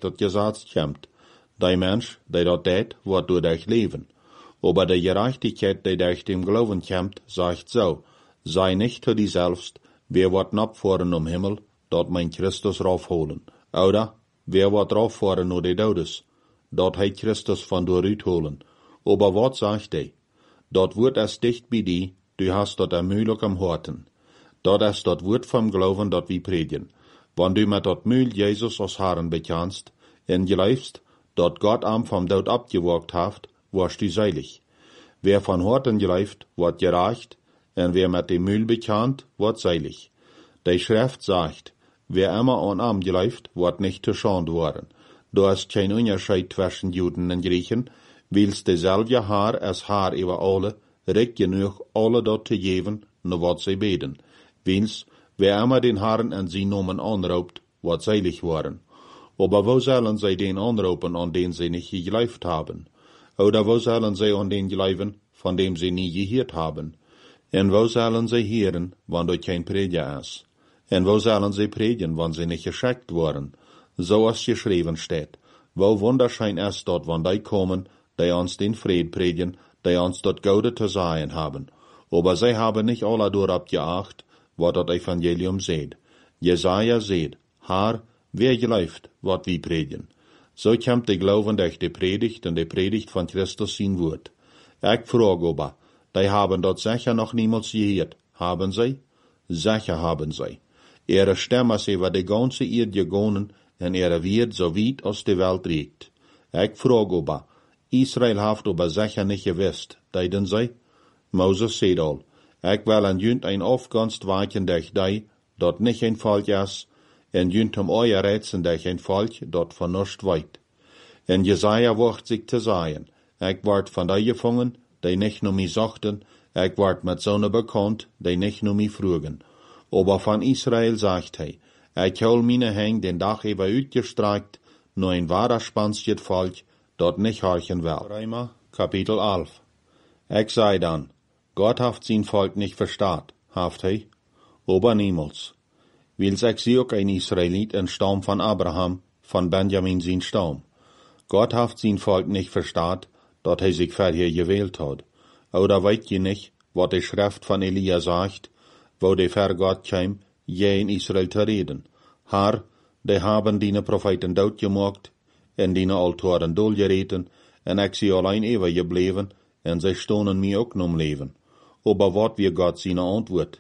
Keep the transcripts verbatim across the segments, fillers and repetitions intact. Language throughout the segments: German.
dat gesagt kommt. Der Mensch, der dort tät, wird durch dich leben. Aber die Gerechtigkeit, die durch dem Glauben kommt, sagt so, sei nicht zu dir selbst, wer wird abfahren um Himmel, dort mein Christus raufholen. Oder, wer wird rauffahren nur die Todes, dort heit Christus von dort holen. Aber wat sagt die? Dort wird es dicht bei dir, du hast dort ein Mühl am Horten. Dort ist dort Wort vom Glauben, dort wie predigen. Wenn du mit dort Mühl Jesus als Herrn bekennst, und glaubst, dort Gott am vom Tod abgewagt haft, wirst du selig. Wer von Horten glaubt, wird gerecht, und wer mit dem Mühl bekannt, wird selig. Die Schrift sagt, wer immer an am glaubt, wird nicht zu Schande worden. Da ist kein Unterschied zwischen Juden und Griechen, weil's derselbe Haar als Haar über alle, recht genug alle dort zu geben, nur wat sie beten. Weil's, wer immer den Herrn an sie Namen anraubt, wird selig worden. Aber wo sollen sie den anrauben, an den sie nicht geglaubt haben? Oder wo sollen sie an den glauben, von dem sie nie gehört haben? Und wo sollen sie hören, wenn dort kein Prediger ist? Und wo sollen sie predigen, wenn sie nicht geschickt worden? So als geschrieben steht. Wo wunderschein ist dort, wenn die kommen, die uns den Fried predigen, die uns dort Gaude zu sagen haben. Aber sie haben nicht alle dort geacht, was das Evangelium seht. Jesaja seht, Herr, wer glaubt, wat wir predigen. So kommt der Glauben durch die Predigt und die Predigt von Christus sein Wort. Ich frage aber, die haben dort sicher noch niemals gehört. Haben sie? Sicher haben sie. Ihre Stimme ist über die ganze Erde gegangen und ihre wird so weit aus der Welt reicht. Ich frage aber, Israel haft aber sicher nicht gewusst, deiden sie? Moses seht all, ich will an jünt ein aufganst weichen durch die, dort nicht ein Volk ist, en jünt um euer Rätsen durch ein Volk, dort von nicht weit. En Jesaja wacht sich zu sagen, ich ward von die gefangen, die nicht nur mich sagten, ich ward mit Sonne bekannt, die nicht nur mich frugen. Aber von Israel sagt er, ich hol meine Hänge den Dach über uitgestreckt, nur ein wahrer spansjet Volk, dort nicht horchen will. Römer, Kapitel elf. Ich sei dann, Gott haft sein Volk nicht verstaat, haft er, aber niemals. Weil's ich sie auch ein Israelit, ein Stamm von Abraham, von Benjamin sein Stamm. Gott haft sein Volk nicht verstaat, dort er sich vorher gewählt hat. Oder weißt ihr nicht, was die Schrift von Elia sagt, wo der Herr Gott kam, je in Israel zu reden. Herr, die haben deine Propheten dood gemacht, en deine Altoren doodgereten, en ich sie allein ewig gebleven, en sie stonen mir auch nom Leben. Aber wat wir Gott seine Antwort?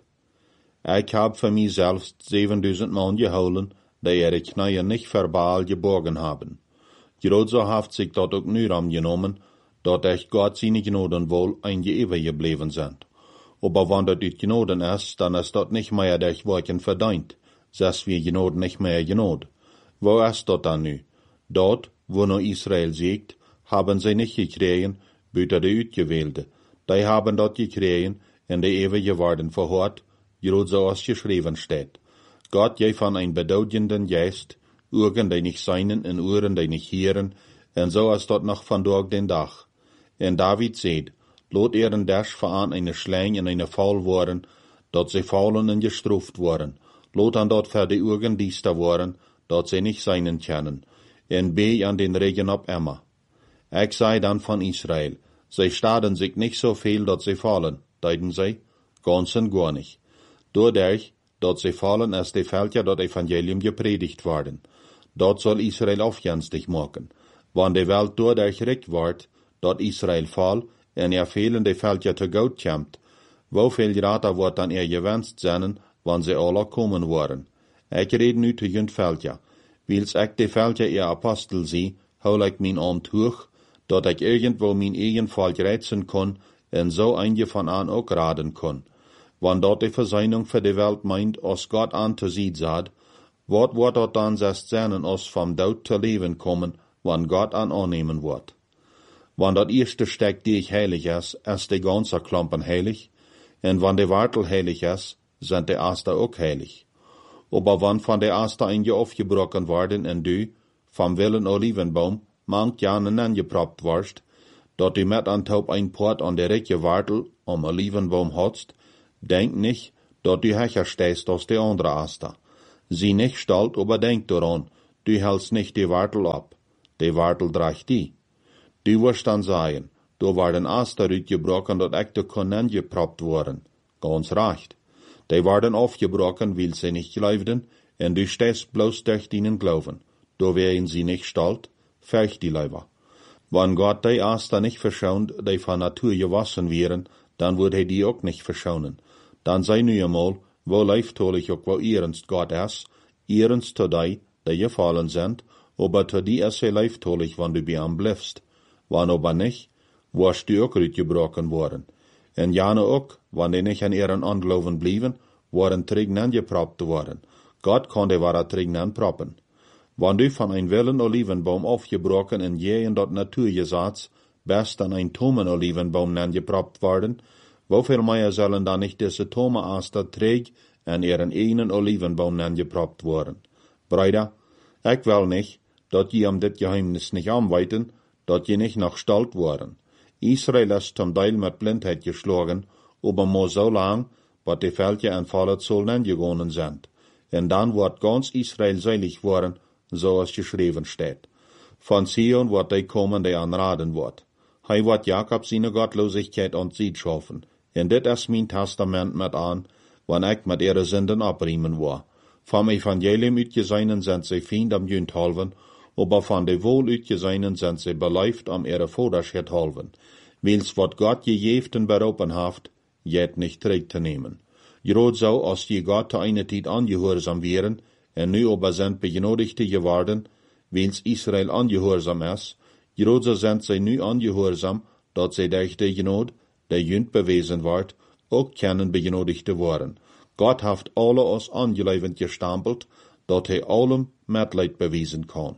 Ich hab für mich selbst siebentausend Mann geholen, die ihre Knie nicht verbal geborgen haben. Gerotso haft sich dort auch nur angenommen, dort echt Gott seine Gnoden wohl eingeewig geblieben sind. Aber wenn dort die Gnoden ist, dann ist dort nicht mehr durch Worten verdient, dass wir Gnoden nicht mehr Gnod. Wo ist dort dann nu? Dort, wo nur Israel siegt, haben sie nicht gekriegen, büter die Utgewählte. Die haben dort gekriegen, in der ewige Worden verhört, so als geschrieben steht. Gott je von ein bedeutenden Geist, Augen, die nicht seinen, und Ohren, die nicht hören, und so als dort noch von durch den Dach. Und David seht, lot ihren Dasch veran eine Schläng und eine Faul worden, dort sie faulen und gestruft worden. Lot an dort für die Augen diester worden, dort sie nicht seinen kennen. Und beh an den Regen ab immer. Ich sei dann von Israel, sie staden sich nicht so viel, dort sie fallen, deuten sie, ganz und gar nicht. Dadurch, dort sie fallen, ist die Völker dort Evangelium gepredigt worden. Dort soll Israel aufjänstig machen. Wenn die Welt dadurch recht wird, dort Israel fall, und ihr fehlende Völker zu Gott kommt, wo viel Rater wird dann ihr gewünscht sein, wenn sie alle kommen wollen. Ich rede nu zu jünt Völker. Weil's ich die Völker ihr Apostel sie, hol ich mein Amt hoch, dort ich irgendwo mein eigen Volk reizen kann, und so einige von an auch raten kann. Wenn dort die Versöhnung für die Welt meint, aus Gott an zu sieht sagt, wat wird dort dann erst sein, aus vom Tod zu leben kommen, wann Gott an annehmen wird. Wenn das erste Steck, die ich heilig ist, ist die ganze Klumpen heilig, und wenn die Wartel heilig ist, sind die Aster auch heilig. Aber wenn von der Aster ein aufgebrochen worden und du, vom willen Olivenbaum, manch Jahren angeproppt warst, dort du mit an Taub ein Port an der rechte Wartel am Olivenbaum hatst, denk nicht, dort du Hecher stehst aus der andere Aster. Sie nicht stalt, aber denk daran, du hältst nicht die Wartel ab, die Wartel dracht die. Du wirst dann sagen, du war den Ast daaruit gebroken dat ik de konen gepropt worden. Ganz recht. Die waren aufgebrochen, weil sie nicht glaubten, en du stehst bloß durch ihnen glauben. Da wären sie nicht stolz, feucht die Leiber. Wenn Gott die Aster nicht verschont, die von Natur gewassen wären, dann würde er die auch nicht verschonen. Dann sei nu einmal, wo leiftolig auch wo ernst Gott ist, ernst zu die, die gefallen sind, aber zu die ist er leiftolig, wenn du bei ihm bleibst. Wenn aber nicht, wirst du auch uitgebrochen worden. En jane ook, wenn die nicht an ihren Anglauben blieben, waren Trägnen geprobt worden. Gott konnte wahre Trägnen proppen. Wenn du von ein wilden Olivenbaum aufgebrochen in je in dort Naturgesetz, best an ein tomen Olivenbaum nen geprobt worden, wofür mehr sollen dann nicht diese tome Aster träg an ihren eigenen Olivenbaum nen geprobt worden? Brüder, ich will nicht, dat je am dit Geheimnis nicht anweiten, dat je nicht noch stolz worden. Israel ist zum Teil mit Blindheit geschlagen, aber mo so lang, wat die Völker en Volk sollen gegangen sind. En dann wird ganz Israel selig worden, so es geschrieben steht. Von Zion wird die kommen, die anraten wird. Hei wird Jakob seine Gottlosigkeit und Sied schaffen. En dit ist mein Testament mit an, wann ich mit ihre Sünden abriemen war. Vom Evangelium utgeseinen sind sie Feind am Jünd halven, aber von de wohl utgeseinen sind sie beleift am ihre Vaterschaft halven. Wils wat Gott gejeften beropen haft, jet nicht trägt zu nehmen. Gerade so, als die Gott zu einer Zeit angehorsam wären, en nu aber sind begenodigte geworden, wils Israel angehorsam ist, gerade so sind sie nu angehorsam, dat sie durch die Genod, der Jünd bewiesen wird, auch kennen begenodigte worden. Gott haft alle aus angelevend gestampelt, dat hij allem Mitleid bewiesen kann.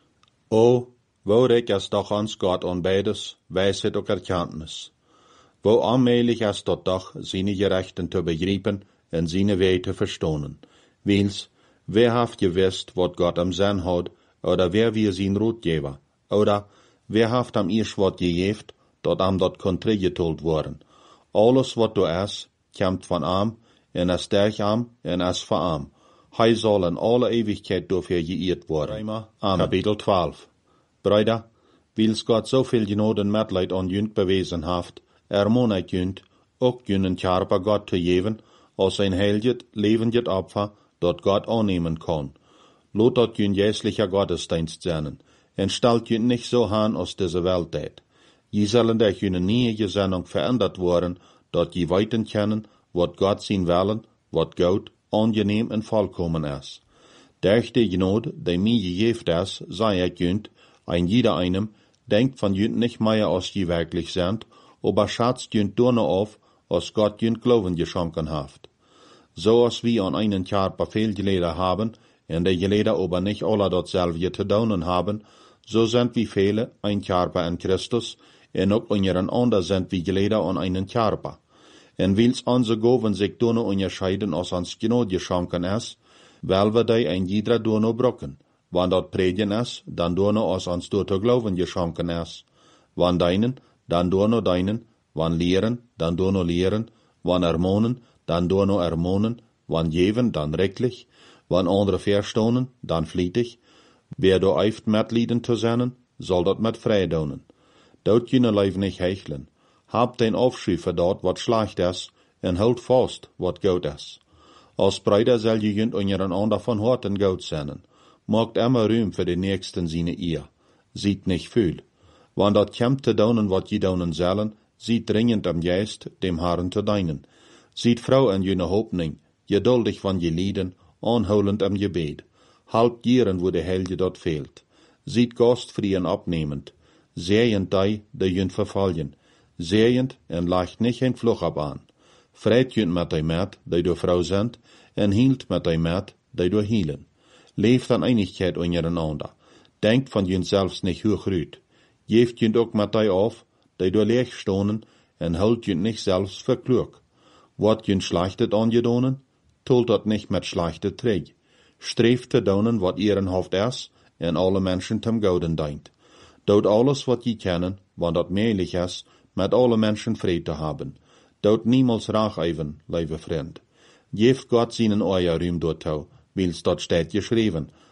O, wo reik es doch ans Gott an beides, Weisheit und Erkenntnis. Wo allmählich es dort doch, seine Gerechten zu begreifen und seine Wege zu verstohnen. Wils, wer haft gewusst, wat Gott am Sinn hat, oder wer wir sein Rotgeber, oder wer haft am Isch wat gejeft, dat am dort kontri getult worden. Alles wat du es, kämmt von am, en es derch am, en es von am. Hei soll in alle Ewigkeit dafür geirrt worden. Amen. Kapitel zwölf. Brüder, wils Gott so viel Genot und Mitleid an Jünd bewiesen haft, ermahn ich Jünd, auch Jünden Charpa Gott zu geben, als ein heiliges, lebendes Opfer, dat Gott annehmen kann. Lot dat Jünd jässlicher Gottesdienst sein, en stellt Jünd nicht so han aus dieser Welt tät. Je sollen durch Jünden nie Gesinnung verändert worden, dat je weiten kennen, wat Gott sein wollen, wat gut, angenehm und vollkommen ist. Durch die Genot, die mir gegeben ist, sei ich Jünd, ein jeder einem, denkt von Jünd nicht mehr, als die wirklich sind, aber schatzt Jünd nur noch auf, als Gott Jünd Glauben geschenken haft. So als wir an einen Körper viel Geleder haben, und die Geleder aber nicht alle dasselbe zu tun haben, so sind wir viele ein Körper in Christus, und auch unseren anderen sind wir Geleder an einen Körper. Und wils unsere Gaben sich nur unterscheiden, als uns Genot geschenken ist, weil wir die ein jeder nur brocken. Wann dort predigen ist, dann nur als uns durch Glauben geschenken ist. Wann deinen, dann nur deinen. Wann lehren, dann nur lehren. Wann ermahnen, dann nur ermahnen. Wann geben, dann rechtlich. Wann andere verstohnen, dann flietig. Wer du eift mitlieden zu sein, soll dort mit frei donen. Dort jene Leib nicht hecheln. Habt den Aufschrei für dort, wat schlecht ist, en halt fast, wat gut ist. Als Brüder soll je jünd unseren ander von Horten gut sein. Macht immer Ruhm für den Nächsten seine Ehe. Sieht nicht viel. Wann dat kämmt zu donen, wat je donen sollen, sieht dringend am Geist, dem Herrn zu deinen. Sieht Frau in jene Hoffnung, geduldig wann je lieden, anholend am Gebet. Halb gieren, wo der Helge dort fehlt. Sieht Gastfrieden abnehmend. Sehend die, die jünd verfallen. Sehend en leicht nicht ein Fluch ab an. Freit jünd mit die Met, die du Frau sind, en hielt mit die Met, die du hielen. Leeft an Einigkeit untereinander. Denkt von jünd selbst nicht hochrüt. Geeft jünd auch mit die auf, die du leeg stonen, en holt jünd nicht selbst für klug. Wat jünd schlechtet angedonen, tult dat nicht mit schlechte Träg. Streeft te donen, wat ihren Hoft ist, en alle Menschen zum Gouden deint. Dout alles, wat je kennen, wann dat möglich ist, mit alle Menschen Frieden zu haben. Dout niemals racheven, liebe Freund. Geeft Gott seinen euer Ruhm dortau, wils dort steht geschrieben.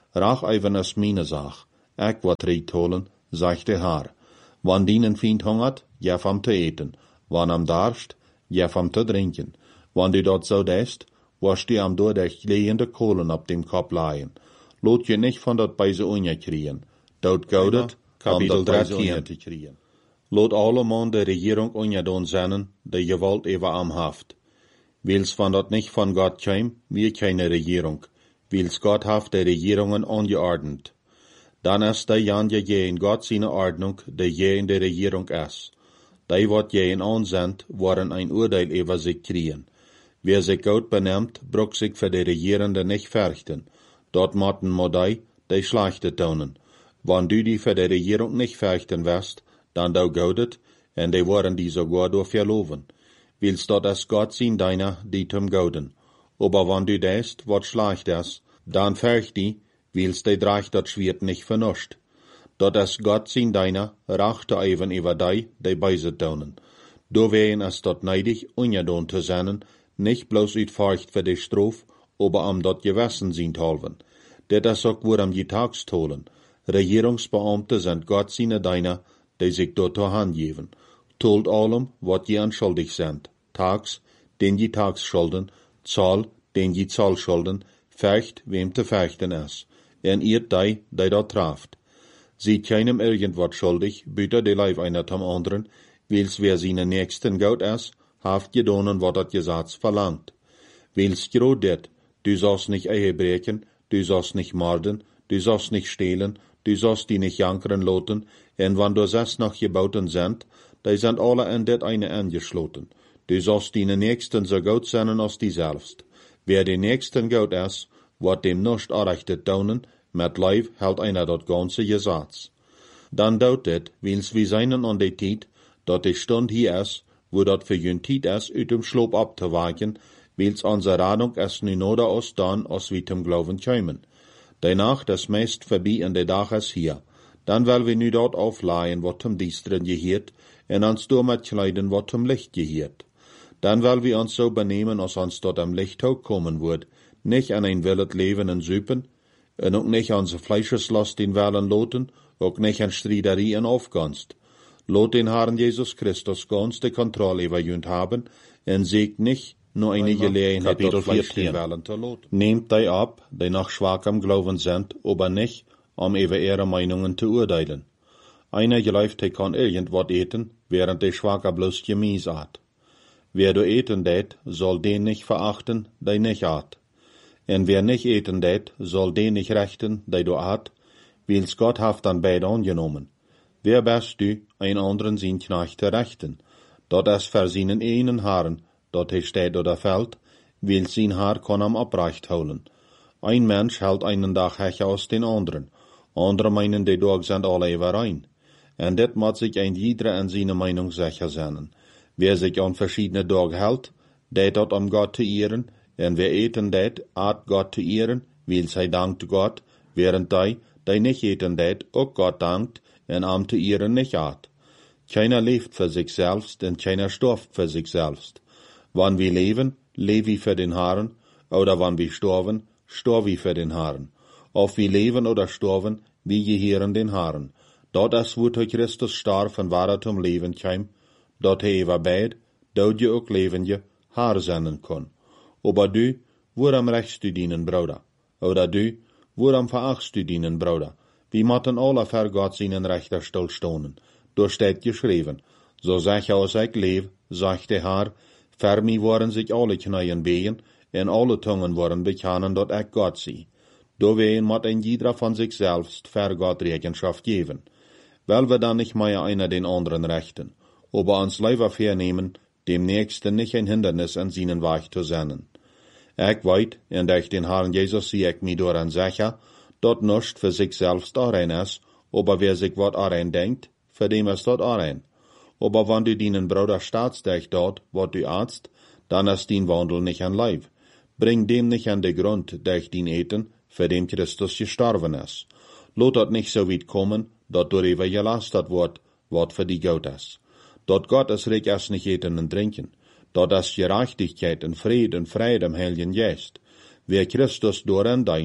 Rach even as mine Sach, ek wat riet holen, sagt de Haar. Wann dienen Feind hungert, gef am te eten. Wann am darst, gef am te drinken. Wann du dort so dest, wasch die am door der glehende Kohlen ab dem Kopf leihen. Lot je nicht von dort beise unje kriegen. Dort gaudet, Kapitel dreizehn. Lot alle man de Regierung unje doen zennen, de gewalt even am Haft. Wils van dat nicht von Gott käm, wir keine Regierung. Wils Gott haft de Regierungen ongeordnet. Dan is de jan je je in Gott seine Ordnung, de je in de Regierung is. Die wat je in aanzendt, worden ein Urteil über sich kriegen. Wer sich gut benimmt, brucht sich für die Regierende nicht fürchten. Dort motten modei, die Schlechte tonen. Wann du die für die Regierung nicht fürchten wirst, dann du gaudet, en die worden die sogar durch verloven. Willst dort as Gott sein deiner, die zum gauden. Aber wann du dest, wat schlecht is, dann fürcht die, willst die dreich dat Schwert nicht vernuscht. Dort as Gott sein deiner, rachte even über die, die beise tonen. Do wehen as dort neidig, unjadon zu sein, nicht bloß uit Furcht für die Strof, aber am dort gewessen sind halven. Det is ook woer am je tags tolen. Regierungsbeamte sind Gott seine deiner, die sich dort zur Hand geben. Tolt allem, wat je anschuldig sind. Tags, den je tags schulden, Zahl, den je Zahl schulden, fecht, wem te fechten is. En iert die, die dort traft. Sieht keinem irgendwas schuldig, büter de Leib einer zum anderen, wils wer seine Nächsten gaut is, haft gedonen, wat dat Gesetz verlangt. Wils grot det, du sollst nicht Ehe brechen, du sollst nicht morden, du sollst nicht stehlen, du sollst die nicht jankeren loten, en wann du sechs noch gebauten sind, die sind alle in det eine angeschloten. Du sollst die Nächsten so gut sein als die selbst. Wer den Nächsten gut is, wat dem nicht arrechtet daunen, mit Leib hält einer dat ganze Gesetz. Dann daut det, wils wie seinen an de Tiet, dat die Stund hier is, wo dat für jün Tiet is, uit dem Schloop abzuwagen, wils unsere Radung es nu noder aus dann, als wie zum Glauben kämen. Die Nacht is meist vorbei en de Dag is hier. Dann will wir nu dort aufleihen, wat zum Diestren gehiert, en ans mit kleiden, wat zum Licht gehiert. Dann will wir uns so benehmen, als uns dort am Licht kommen wird, nicht an ein willet Leben en Süpen, en ook nicht an se Fleischeslast den Wellen loten, ook nicht an Striederie en Aufgunst. Lot den Herrn Jesus Christus ganz die Kontrolle über jünd haben, en siegt nicht nur eine Gelegenheit, dort Fleisch den Wellen zu loten. Nehmt die ab, die nach schwachem Glauben sind, aber nicht, um über ihre Meinungen zu urteilen. Einer geläuft, der kann irgendwas eten, während der Schwacher bloß Gemies hat. Wer du eten det, soll den nicht verachten, der nicht hat. En wer nicht eten det, soll den nicht rechten, der du hat, wils Gott haft an beide angenommen. Wer bist du, ein anderen sin Knecht zu rechten? Dort es für seinen einen Haaren, dort er steht oder fällt, wils sein Haar kann am abreicht holen. Ein Mensch hält einen Tag hecher aus den anderen, andere meinen, die Tag sind alle überein. En dit moet sich ein jeder an seine Meinung sicher sein. Wer sich an verschiedene Tage hält, der dort um Gott zu ehren, en wer eten det, at Gott zu ehren, wils hij dankt Gott, während die, die nicht eten det, auch Gott dankt, en am zu ehren nicht at. Keiner lebt für sich selbst, en keiner stirbt für sich selbst. Wann wir leben, leben wir für den Herrn, oder wann wir sterben, sterben wir für den Herrn. Ob wir leben oder sterben, wir gehören den Herrn. Dort ist, wo Christus starb und war zum Leben kam, dort he war beid, dort je ook leven je, haar zenden kon. Aber du, worum rechtst du dienen, Bruder? Oder du, worum verachtst du dienen, Bruder? Wir motten alle vor Gott seinen Rechter still stonen. Durch steht geschrieben, so sag aus ich lev, sagt der Herr, für mich waren sich alle Kneien behen, en alle Zungen waren bekennen, dort ich Gott sie. Do wehen mot ein jeder von sich selbst für Gott Rechenschaft geben. Weil wir dann nicht mehr einer den anderen rechten, aber uns lieber vernehmen, dem Nächsten nicht ein Hindernis an seinen Weg zu senden. Ich weit, en durch den Herrn Jesus sieh ich mir daran sicher, dort nicht für sich selbst allein ist, aber wer sich wat allein denkt, für dem ist dort allein. Aber wenn du deinen Bruder staatst dich dort, wat du arzt, dann ist dein Wandel nicht an Leib. Bring dem nicht an den Grund, durch den Eten, für dem Christus gestorben ist. Lot dort nicht so weit kommen, dort darüber gelastet wird, wat für die gut ist. Dort Gott es recht erst nicht eten und trinken. Dort ist Gerechtigkeit und Frieden und Freude im Heiligen Geist. Wer Christus daran denkt,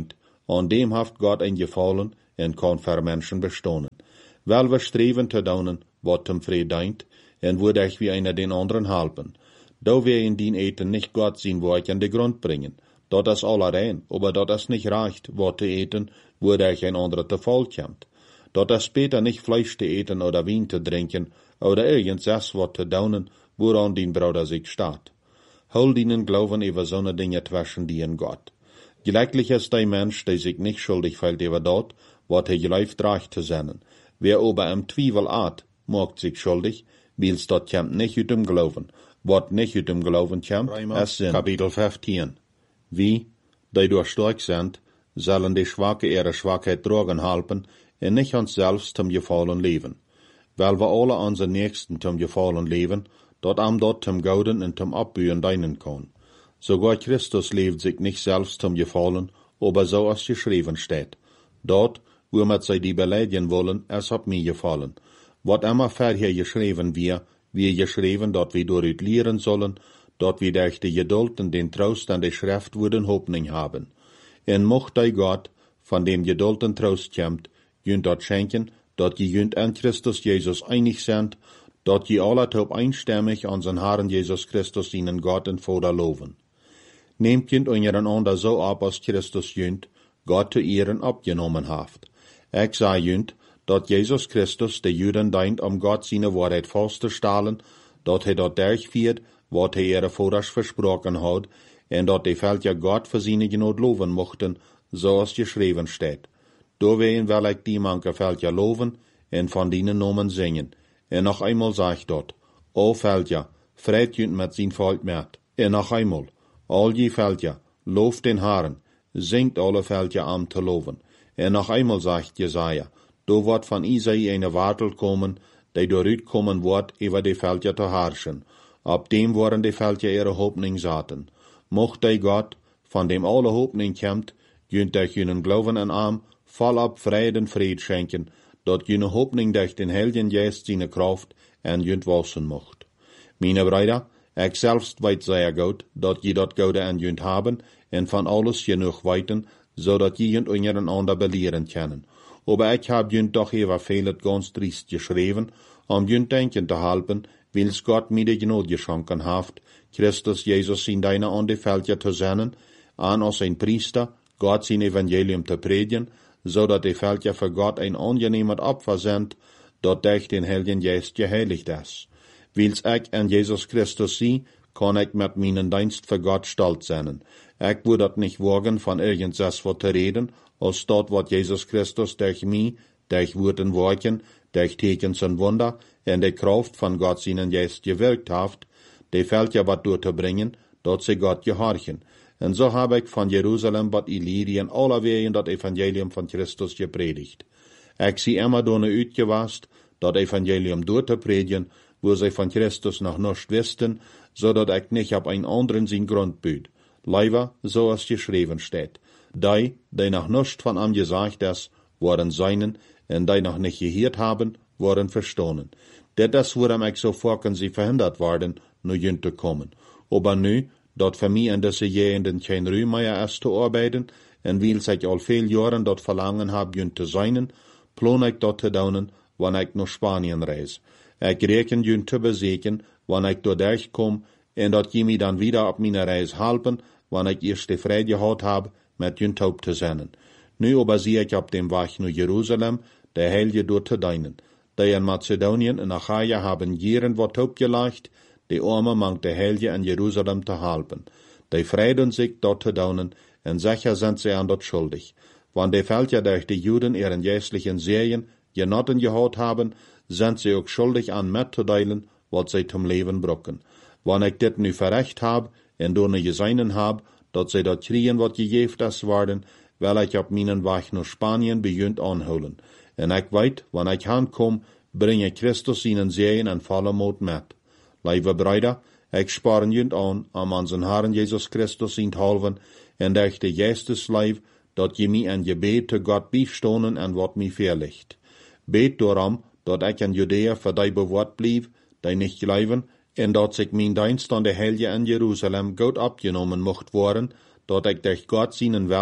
An dem haft Gott een gefallen en kan voor mensen bestonen. Wel we streven te doen wat hem vrede dient, en würde ich wie einer den anderen helpen. Da wir in den Eten nicht Gott sein Werk an den Grund bringen. Dat is allerein, aber dat is nicht reicht, wat te eten, würde ich ein anderer te voll kommt. Dat is später nicht Fleisch te eten oder Wein te trinken, oder irgendwas wat te daunen, woran den Bruder sich staat. Hol dienen Glauben über so ne Dinge zwischen die in Gott. Gleichlich ist der Mensch, der sich nicht schuldig fällt über dort, wat er geläuft reicht zu sein. Wer aber im Zweifel art, macht sich schuldig, weil's dort kommt nicht ut dem Glauben. Wat nicht ut dem Glauben kommt, ist in Kapitel fünfzehn. Wie, die durch stark sind, sollen die Schwache ihre Schwachheit tragen helfen, und nicht uns selbst zum Gefallen leben. Weil wir alle unseren Nächsten zum Gefallen leben, dort am dort zum Gauden und zum Abbühen dienen kann. Sogar Christus lebt sich nicht selbst zum Gefallen, aber so als geschrieben steht. Dort, wo wir sie die beleidigen wollen, es hat mir gefallen. Wat immer vorher geschrieben wir, wir geschrieben, dort wir durch lehren sollen, dort wir durch die Geduld und den Trost an der Schrift würden Hoffnung haben. En mocht ei Gott, von dem Geduld und Trost kommt, jünt dort schenken, dort je jünt an Christus Jesus einig sind, dort je alle taub einstimmig an den Herrn Jesus Christus ihnen Gott und Vater loben. Nehmt jünt einander so ab, als Christus jünt, Gott zu ihren abgenommen haft. Ich sah jünt, dort Jesus Christus der Juden deint, um Gott seine Wahrheit festzustellen, dort he dort durchführt, wat he ihre Vaters versprochen hat, en dort die Völker ja Gott für seine Genot loben mochten, so als geschrieben steht. Doorwegen will ich die manche Völker loben, en von denen Nomen singen. En noch einmal sag ich dort, o Völker, freit jünt mit sein Volk mit. En noch einmal, all die Völker, lobt den Herrn, singt alle Völker an zu loben. En noch einmal sagt Jesaja, do wird von Isai eine Wartel kommen, die doorut kommen wird, über die Völker zu herrschen. Ab dem worden die Völker ihre Hoffnung saten. Mocht der Gott, von dem alle Hoffnung kommt, jünt durch jünen Glauben an Arm, voll ab Frieden Fried schenken, dort jüne Hoffnung durch den Heiligen Geist seine Kraft en jünt wachsen mocht. Meine Brüder, ich selbst weiß sehr gut, dort je dort Gaude an jünt haben, en von alles genug weiten, so dat je jünt untereinander belehren können. Aber ich hab jünt doch ever vielet ganz driest geschrieben, um jünt denken zu halten, wils Gott mir die Gnade geschenken haft, Christus Jesus in deine an die Völker zu senden, an als ein Priester, Gott sein Evangelium zu predigen, so dat die Völker für Gott ein angenehmer Opfer sind, dort durch den Heiligen Geist geheiligt ist. Wils ich an Jesus Christus sie, kann ich mit meinen Dienst für Gott stolz sein. Ich würde dat nicht wagen, von irgendwas was zu reden, als dort, wat Jesus Christus durch mich, durch Worten Worten, durch Tekens und Wunder, in der Kraft von Gott seinen Geist gewirkt haft, die Völker wat durchzubringen, dort sie Gott gehorchen. Und so habe ich von Jerusalem bat Illyrien alle Wegen das Evangelium von Christus gepredigt. Ich sie immer donne uitgewast, das Evangelium durchzupredigen, wo sie von Christus noch nicht wussten, so dat ich nicht ab ein anderen sein Grund büt. Leider, so als geschrieben steht. Die, die noch nicht von ihm gesagt ist, waren seinen, und die noch nicht gehört haben, waren verstohlen. Der das wurde mich so vorken sie verhindert worden, nur jünt zu kommen. Aber nu, dort für mich in diese Gegenden kein Ruhm mehr ist zu arbeiten, und weil ich all viel Jahren dort verlangen hab, jünt zu sein, plan ich dort zu daunen, wann ich nach Spanien reise. Ich rechne jünt zu besiegen, wann ich dort durchkomme, und dort je mich dann wieder auf meiner Reise helfen, wann ich erst die Freude gehabt hab, mit jünt taub zu sein. Nu aber sehe ich auf dem Weg nach Jerusalem, der Heilige dort zu dienen. Die in Mazedonien und Achaia haben Jieren wat taub gelegt, die Arme mangt der Heilige in Jerusalem zu helfen. Die freuen sich dort zu dienen, und sicher sind sie an dort schuldig. Wann die Völker durch die Juden ihren geistlichen Serien genotten gehabt haben, sind sie auch schuldig an mitzuteilen, was sie zum Leben brauchen. Wann ich dit nu verrecht hab, und du ne geseinen hab, dat sie dort kriegen, wat gegeft ist worden, will ich auf meinen Weg nach Spanien beginnt anholen. Und ich weit, wann ich ankomme, bringe Christus ihnen Sehen en volle Mut mit. Liebe Brüder, ich sparen jünt an, am unseren Herrn Jesus Christus ihn helfen, und durch die Geistesleib, dat je mich an Gebet zu Gott beistonen en wat mich verlicht. Bet darum, dat ich in Judäa für die bewahrt blieb, die nicht glauben, und dat sich mein Dienst an der Heilige in Jerusalem gut abgenommen mocht worden, dat ich durch Gott seinen Willen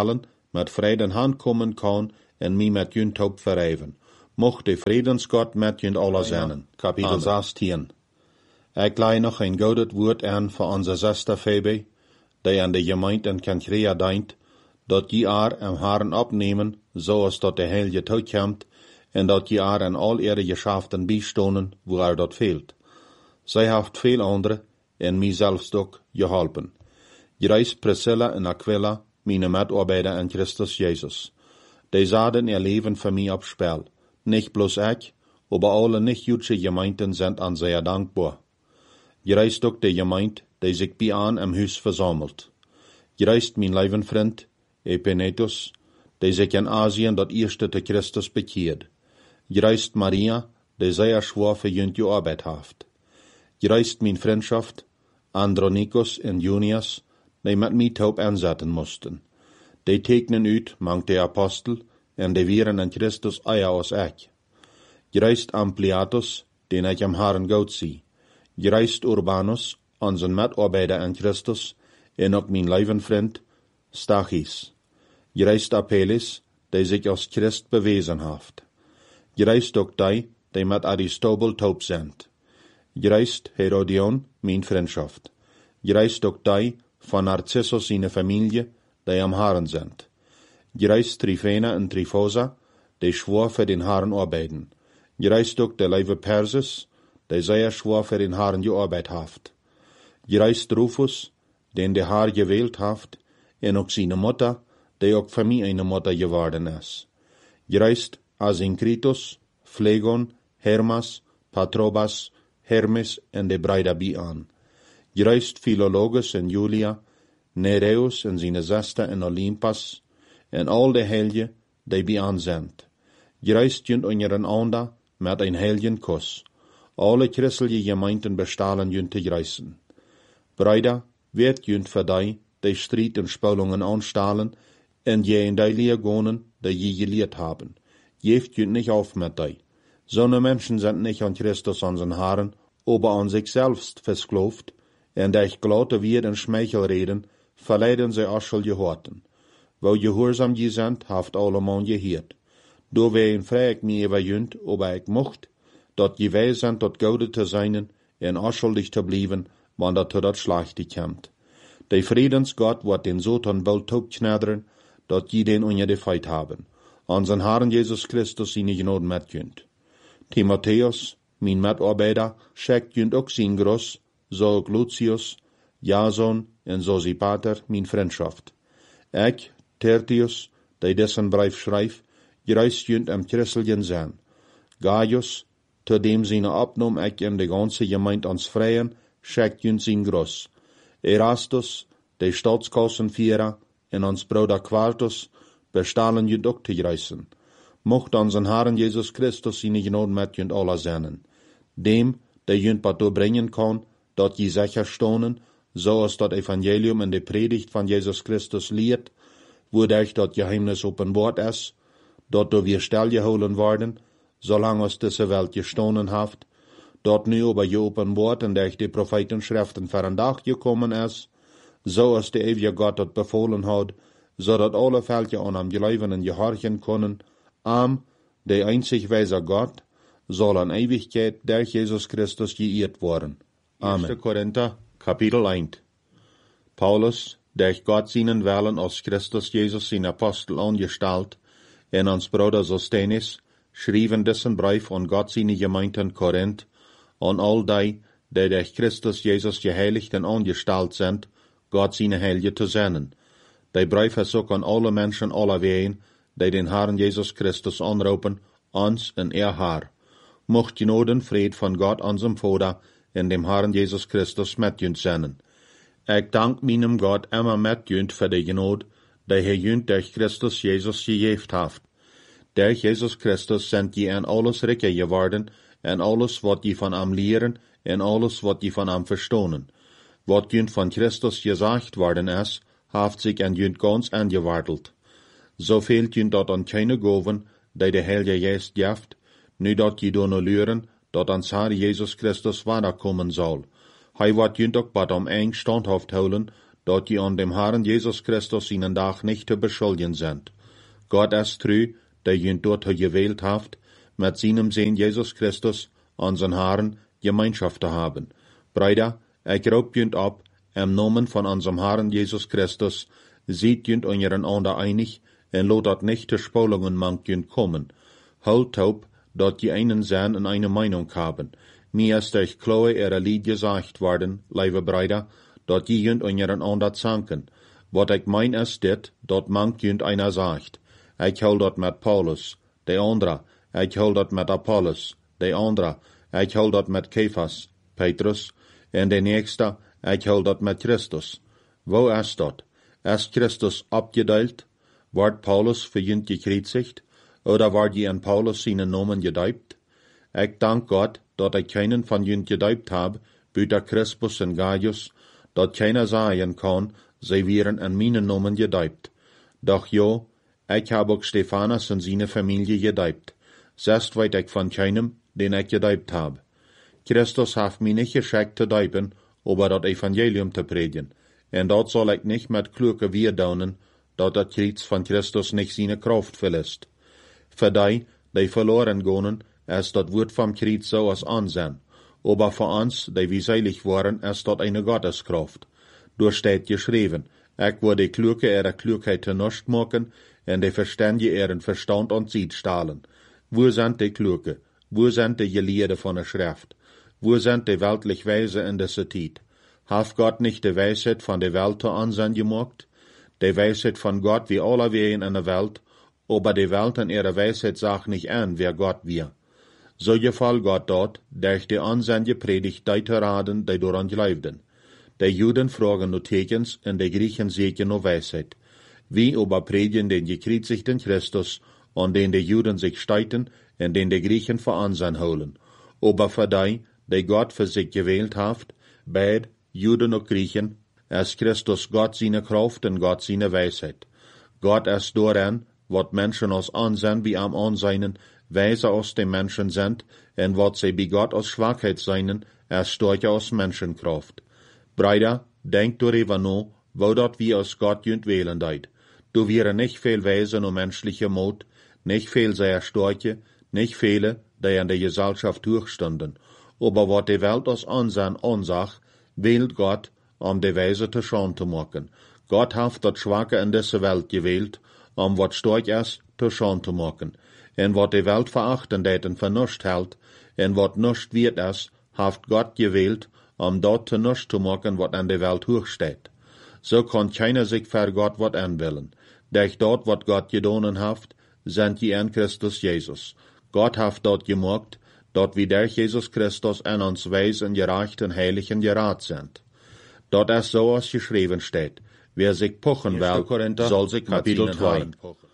met vrede hand komen kan en mij met junt hoop verheven. Mocht de vredensgod met junt alle zijn. Kapitel zestien. Ik leid nog een gouden woord aan voor onze zuster Phoebe, die aan de gemeente in Kenkrea dient, dat je haar en haren opnemen, zoals dat de heilige toekomt, en dat je haar en al ihre geschäften bijstonen, wo er dat fehlt. Zij heeft veel anderen, en mij zelfs ook, geholpen. Je reist Priscilla en Aquila, mijn medarbeiter in Christus Jezus. Die zaden ihr leven voor mij op spel. Nicht bloß ik, aber alle nicht-Jüdische Gemeinden sind an sehr dankbar. Je reist ook de gemeente, die zich bij aan im huis verzamelt. Je reist mijn lieve vriend, Epenetus, die zich in Asien dat eerste te Christus bekeert. Je reist Maria, die sehr schwer für junt je arbeid heeft. Je reist mijn vriendschaft, Andronicus en Junius, die met mij taub aanzetten moesten. Die tekenen uit, mangt de apostel, en die wieren in Christus eier als ik. Je reist Ampliatus, den ik am Herrn goed zie. Je reist Urbanus, onze medarbeider in Christus, en ook mijn lieve vriend, Stachys. Je reist Apelles, die zich als Christ bewezen heeft. Je reist ook die, die met Aristobel taub zijn. Je reist Herodion, mijn vriendschaft. Je reist ook die van Narcissus zijn familie, die am Herrn zijn. Je reist Tryphena en Tryphosa, die schwor für den Herrn arbeiten. Je reist ook de lieve Persis, die sehr schwor für den Herrn gearbeitet heeft. Je reist Rufus, den de Herr gewählt heeft, en ook zijn Mutter, die ook voor mij een Mutter geworden is. Je reist Asinkritus, Phlegon, Hermas, Patrobas, Hermes en de Breide bij aan. Je reist Philologus en Julia, Nereus en zijn zuster en Olympas, en al de heilige die bij aan zijn. Je reist junt onder een ander met een heiligen kus. Alle christelijke gemeenten bestalen junt te reizen. Breide, werd junt voor die, die strijd en spulungen aanstalen, en je in die leer gonen, die je geleerd hebben. Geeft junt niet auf met die. Zo'n mensen zijn niet aan Christus aan zijn Herren, aber aan zichzelf verskloofd, en die geloten weer en schmeichelreden, verleiden zij aschel gehoorten. Wo gehoorzaam je zijn, heeft allemaal geheerd. Door wij vraag ik mij over junt, ob ik mocht, dat je wij zijn tot gode te zijn en aschuldig te blijven, wanneer tot dat slechte komt. De Friedensgott wordt den Satan bald opknadderen, dat je den onder de feit hebben. An zijn Herrn Jesus Christus zijn genood met junt. Timotheus, mijn medarbeider, schickt junt ook zijn gros, zo ook Lucius, Jason en Sosipater, mijn vriendschaft. Ik, Tertius, die dessen brief schrijf, gereist junt am christelijken zijn. Gaius, te dem zijn opnom ik in de ganze gemeente ans vrijen, schickt junt zijn gros. Erastus, de Staatskassenvierer, en ons broeder Quartus, bestalen junt ook te reizen. Mocht onze Herrn Jesus Christus zijn genood met junt alle zijn. Dem, die junt wat doorbrengen kan, dat je zeker stonen, zoals dat evangelium en de predigt van Jesus Christus leert, wodurch dat geheimnis openbaard is, dat door weer stilgehouden worden, zolang als deze Welt gestonen heeft, dat nu over je openbaard en durch de profetenschriften voor een dag gekomen is, zoals de eeuwige God dat bevolen had, zodat alle Völker aan hem geloven en gehorchen kunnen, am, de einzig wijze God, zal in Ewigkeit durch Jesus Christus geëerd worden. Amen. eerste Korinther, Kapitel eins. Paulus, durch Gott seinen Willen als Christus Jesus sein Apostel angestalt, en ons Bruder Sosthenes, schrieben dessen Brief an Gott seine Gemeinde in Korinth, an all die, die durch Christus Jesus geheiligt en angestalt sind, Gott seine Heilige zu senden. Die Brief ist auch an alle Menschen aller Wehen, die den Herrn Jesus Christus anrufen, uns in ihr Haar. Mocht Genoden Fried von Gott unserem Vater en dem Herrn Jesus Christus met junt zijn. Ik dank meinem Gott immer met junt voor de genode, die hij junt durch Christus Jesus gegeven heeft. Durch Jesus Christus sind je in alles rijker geworden, en alles wat je van hem leren, en alles wat je van hem verstonen. Wat junt van Christus gezegd worden is, heeft zich in junt ganz aangeworteld. Zo fehlt junt dat aan keine goven, die de Heilige Geest geeft, nu dat je doen leren, dat ons Herr Jesus Christus wederkomen zal. Hij wordt junt ook wat om eng standhaft houden, dort je an dem Herrn Jesus Christus ihnen Dach nicht zu beschuldigen sind. Gott ist treu, der ihn dort gewählt haft, mit seinem Sohn Jesus Christus, unseren Herrn, Gemeinschaft zu haben. Brüder, ich raub jünt ab, im Namen von unserem Herrn Jesus Christus, seht jünt euren Ander einig, en lotet nicht zu Spolungen mank jünt kommen. Halt taub, dort die einen sein und eine Meinung haben. Mir ist euch klar ihre Lied gesagt worden, liebe Brüder, dort die jünt euren Ander zanken. Wat ich mein ist dit, dort mank jünt einer sagt. Ich hol dort mit Paulus, der andere, ich hol dort mit Apollos, der andere, ich hol dort mit Kephas, Petrus, en der nächste, ich hol dort mit Christus. Wo ist dort? Ist Christus abgedeilt? Ward Paulus für jünt gekreuzigt? Oder ward je an Paulus seinen Namen gedeibt? Ich dank Gott, dort ich keinen von jünt gedeibt hab, büter Crispus und Gaius, dort keiner sagen kann, sie wären an meinen Namen gedeibt. Doch jo, ich hab auch Stephanus und seine Familie gedeibt. Selbst weit ich von keinem, den ich gedeibt hab. Christus hat mich nicht geschickt zu deiben, aber das Evangelium zu predigen. Und dort soll ich nicht mit kluge wir daunen, dort das Kreuz von Christus nicht seine Kraft verlässt. Für die, die verloren gehen, ist das Wort vom Kreuz so als Ansehen. Aber für uns, die wie seilig waren, ist dort eine Gotteskraft. Durch steht geschrieben, ich wo die Kluge ihre Klugheit zu Nucht machen, und die Verständige ihren Verstand und Sied stahlen. Wo sind die Kluge? Wo sind die Gelehrten von der Schrift? Wo sind die weltlich Weise in dieser Zeit? Hat Gott nicht die Weisheit von der Welt zu Ansehen gemacht? Die Weisheit von Gott wie alle wehen in der Welt, aber die Welt in ihrer Weisheit sagt nicht an, wer Gott wir. So gefall Gott dort, durch die Ansehen gepredigt, die zu raten, die daran glaubten. Die Juden fragen nur Tekens, und die Griechen sehen nur Weisheit. Wie aber predigen den gekreuzigten Christus, an den die Juden sich streiten, und den die Griechen für Ansehen holen. Aber für die, die Gott für sich gewählt hat, beid, Juden und Griechen, ist Christus Gott seine Kraft und Gott seine Weisheit. Gott ist daran, wat Menschen aus Ansehen wie am Ansehen, weise aus den Menschen sind, und wat sie bei Gott aus Schwachheit seinen, ist stärker aus Menschenkraft. Brüder, denkt darüber nach, wo dort wir aus Gott jünt wählen deit. Du wäre nicht viel Weise nur menschliche Mut, nicht viel sehr starke, nicht viele, die in der Gesellschaft durchstanden. Aber wat die Welt aus Ansehen ansagt, wählt Gott, um die Weise zu Schande zu machen. Gott hat das Schwache in dieser Welt gewählt, um wat stark ist, zu Schande zu machen. Und wat die Welt verachten det und für nichts hält, und wat nichts wird ist, hat Gott gewählt, um dort zu nichts zu machen, wat an der Welt hochsteht. So kann keiner sich für Gott wat anwählen. Durch dort, wat Gott gedonen hat, sind die in Christus Jesus. Gott hat dort gemacht, dort wie der Jesus Christus an uns weis und gerecht und heilig und gerat sind. Dort ist so, als geschrieben steht, wer sich pochen will, soll sich Kapitel zwei.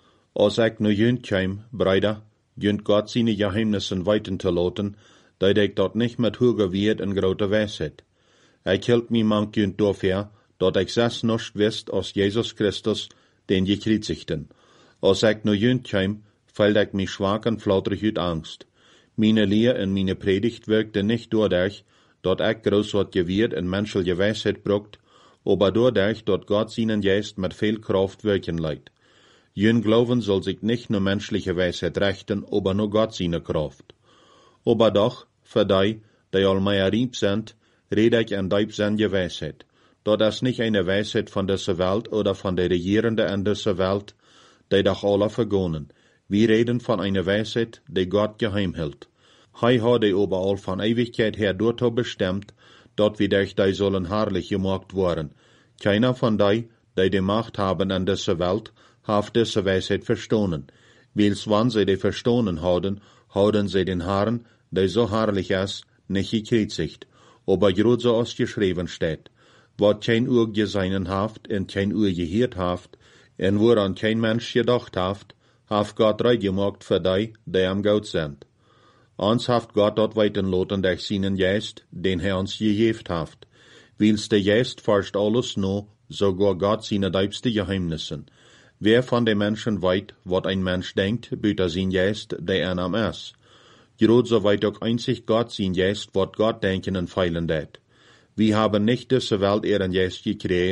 Als ich nu jünt käm, Brüder, jünt Gott seine Geheimnissen weiten zu lassen, da ich dort nicht mit Hüge wird in großer Weisheit. Ich hielt mich mank jünt dafür, dort ich sess nicht wisst aus Jesus Christus, den gekreuzigten. Als ich nu jünt käm, fällt ich mich schwach und flauterig üt Angst. Meine Lehre und meine Predigt wirkte nicht dadurch, dort ich groß wat gewirrt und menschliche Weisheit brucht, aber dadurch, dort Gott seinen Geist mit viel Kraft wirken leiht. Jün Glauben soll sich nicht nur menschliche Weisheit rechten, aber nur Gott seine Kraft. Aber doch, für die, die allmehr rieb sind, rede ich an deib seine Weisheit. Dort ist nicht eine Weisheit von dieser Welt oder von der Regierenden in dieser Welt, die doch alle vergonnen. Wir reden von einer Weisheit, die Gott geheim hält. Hei hat die überall von Ewigkeit her dort bestimmt, dort wie durch die sollen herrlich gemacht worden. Keiner von die, die die Macht haben an dieser Welt, hat diese Weisheit verstohlen. Wils wann sie die verstohlen haben, haben sie den Herrn, der so herrlich ist, nicht gekreuzigt. Aber gerade so als geschrieben steht, wat kein Uhr gesehen haft, und kein Uhr gehört haft, und woran kein Mensch gedacht haft, haft Gott reich gemacht für die, die am Gott sind. Uns haft Gott dort weiten loten durch seinen Geist, den er uns gegeben haft. Wils der Geist forscht alles no, sogar Gott seine deibste Geheimnissen. Wer von den Menschen weit, wat ein Mensch denkt, büter sein Geist, der er am ist. Gerade so weit auch einzig Gott sein Geist, wat Gott denken und feilen det. Wir haben nicht diese Welt ihren Geist gekriegen,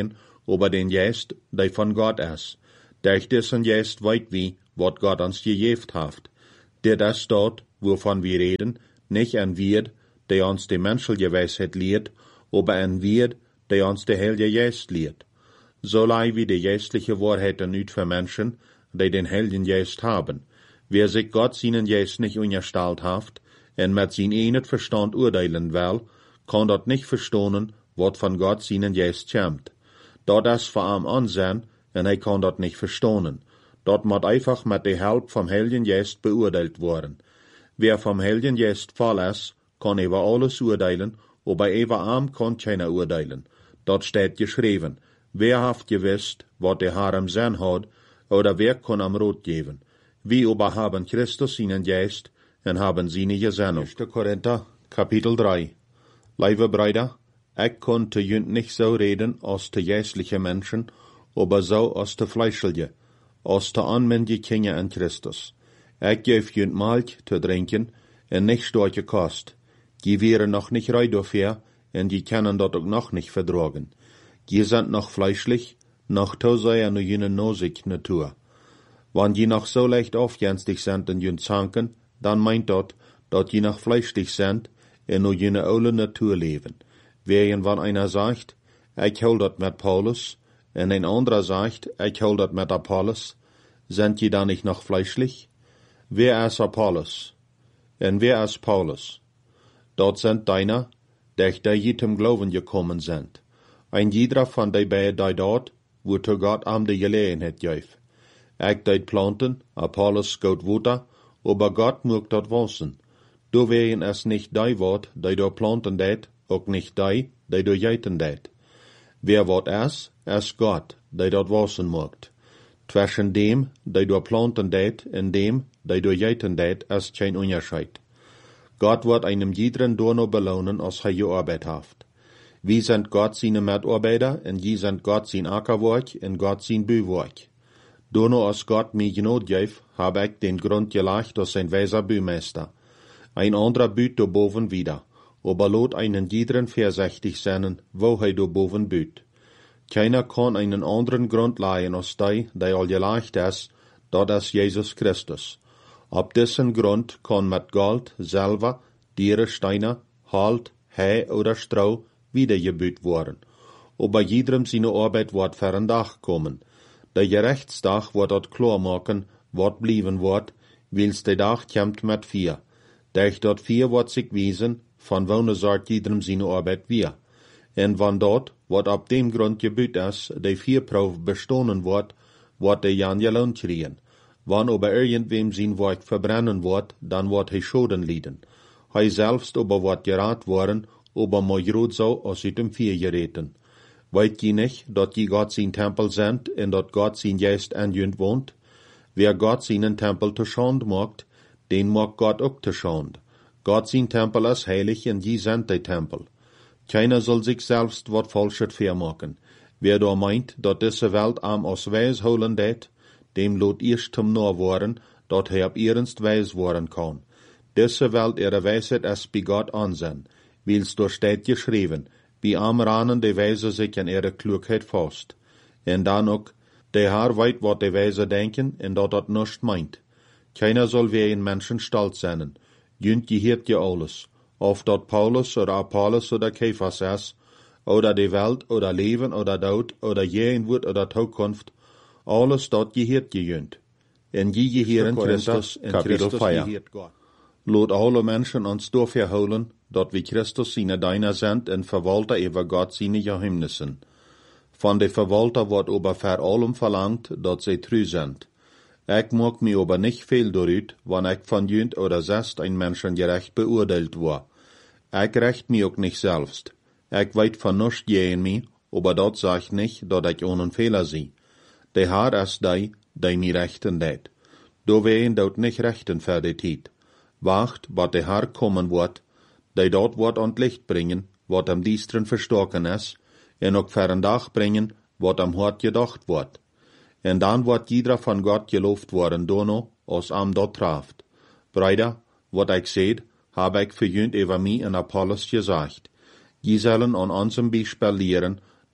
aber den Geist, der von Gott ist. Durch diesen Geist weit wie, wat Gott uns gegeben hat. Der das dort, wovon wir reden, nicht ein Wird, der uns die menschliche Weisheit lehrt, aber ein Wird, der uns der Heilige Geist lehrt. So lei wie die geistliche Wahrheiten nicht für Menschen, die den Heiligen Geist haben. Wer sich Gott seinen Geist nicht unterstellt hat, und mit sein enet Verstand urteilen will, kann dort nicht verstehen, wat von Gott seinen Geist kommt. Dort ist vor ihm ansehen, und er kann dort nicht verstehen. Dort muss einfach mit der Hilfe vom Heiligen Geist beurteilt worden. Wer vom Heiligen Geist voll ist, kann über alles urteilen, aber über ihm kann keiner urteilen. Dort steht geschrieben, wer hat gewusst, wat der Herr im Sinn hat, oder wer kann am Rot geben. Wir aber haben Christus seinen Geist, und haben seine Gesinnung. erster Korinther, Kapitel drei. Liebe Brüder, ich konnte jünd nicht so reden als die geistliche Menschen, aber so als die fleischliche, als die anmündige Kinder in Christus. Ich gebe jünd Milch zu trinken, und nicht starke Kost. Die wären noch nicht rein dafür, und die können dort auch noch nicht vertragen. Die sind noch fleischlich, noch tausend nur jene nosig Natur. Wenn die noch so leicht aufgänstig sind in jünd Zanken, dann meint dort, dass die noch fleischlich sind, und nur jene alte Natur leben. Während wenn einer sagt, ich hol dat mit Paulus, und ein anderer sagt, ich hol dat mit Apollos, sind die dann nicht noch fleischlich? Wer ist Apollos? Und wer ist Paulus? Dort sind deiner, der die zum Glauben gekommen sind. Ein jeder von die beiden die dort, wo zu Gott am die Gelegenheit gäuf. Ich deit planten, Apollos geht weiter, aber Gott mögt dort wachsen. Du wären es nicht die Wort, die du planten deit, auch nicht die, die du jäten deit. Wer Wort ist, ist Gott, der dort wachsen mögt. Zwischen dem, der du planten deit, und dem, der du jäten deit, ist kein Unterschied. Gott wird einem jeden nur belohnen, als er gearbeitet hat. Wir sind Gott seine Mitarbeiter, und die sind Gott sein Ackerwerk, und Gott sein Büwerk. Nur als Gott mir Genot gab, habe ich den Grund gelegt als ein weiser Bühmeister. Ein anderer büht do boven wieder, aber lot einen jeden vorsichtig sein, wo er do boven büht. Keiner kann einen anderen Grund leihen als der, der all gelegt ist, dort ist Jesus Christus. Ab dessen Grund kann mit Gold, Silber, Tiere, Steine, Halt, Heu oder Stroh wiedergebüht worden. Aber jedem seine Arbeit wird für ein Dach kommen. Der Gerechtstag wird dort klar machen, wat blieben wird, wils der Tag kommt mit vier. Durch dort vier wird sich wiesen, von wo sagt jedem seine Arbeit wir. Und wann dort, wat ab dem Grund gebüht ist, der vier Probe bestanden wird, wird der Jan Lohn kriegen. Wann aber irgendwem sein Werk verbrennen wird, dann wird er Schoden leiden. Hij selbst aber wird gerat worden, aber mal gerot so aus dem vier gereten. Weet je nicht, dat je Gott sein Tempel sind, und dat Gott sein Geist an jünd wohnt? Wer Gott seinen Tempel zu Schand macht, den mag Gott auch zu Schand. Gott sein Tempel ist heilig, und je sind der Tempel. Keiner soll sich selbst wat Falsches vermachen. Wer da meint, dat diese Welt am aus Weis holen det, dem lot erst zum Nur worden, dat er ab ernst Weis worden kann. Diese Welt ihre Weisheit ist bei Gott ansehen, wils da steht geschrieben, wie am Ranen de Weise sich an ihre Klugheit fast. En dann auch, der Herr weit, wat de Weise denken, en dat dat nicht meint. Keiner soll wie ein Menschen stolz sein. Jünd gehört ja alles. Ob dort Paulus oder Apollos oder Kephas ist, oder die Welt oder Leben oder Tod oder Gegenwart oder Zukunft, alles dort gehört jünd. En je gehören Christus, en Christus gehört Gott. Lot alle Menschen uns dafür holen, dat wie Christus seine Diener sind und Verwalter über Gott seine Geheimnissen. Von den Verwalter wird aber vor allem verlangt, dat sie treu sind. Ich mag mir aber nicht viel dorüt, wann ich von jünd oder sest ein Menschen gerecht beurteilt war. Ich recht mir auch nicht selbst. Ich weit von nichts gehen mir, aber dat sagt nicht, dat ich ohne Fehler sie. Der Herr ist der, der mir rechten det. Du wehen dort nicht rechten für die Zeit. Wacht, wat der Herr kommen wird, der dort wird an Licht bringen, wat am Diestren verstocken ist, en auch für ein Dach bringen, wat am Hort gedacht wird. En dann wird jeder von Gott gelobt worden, dono, als am dort traft. Brüder, wat ich seht, hab ich für jünd über mich und Apollos gesagt. Die sollen an unserem Beispiel lehren,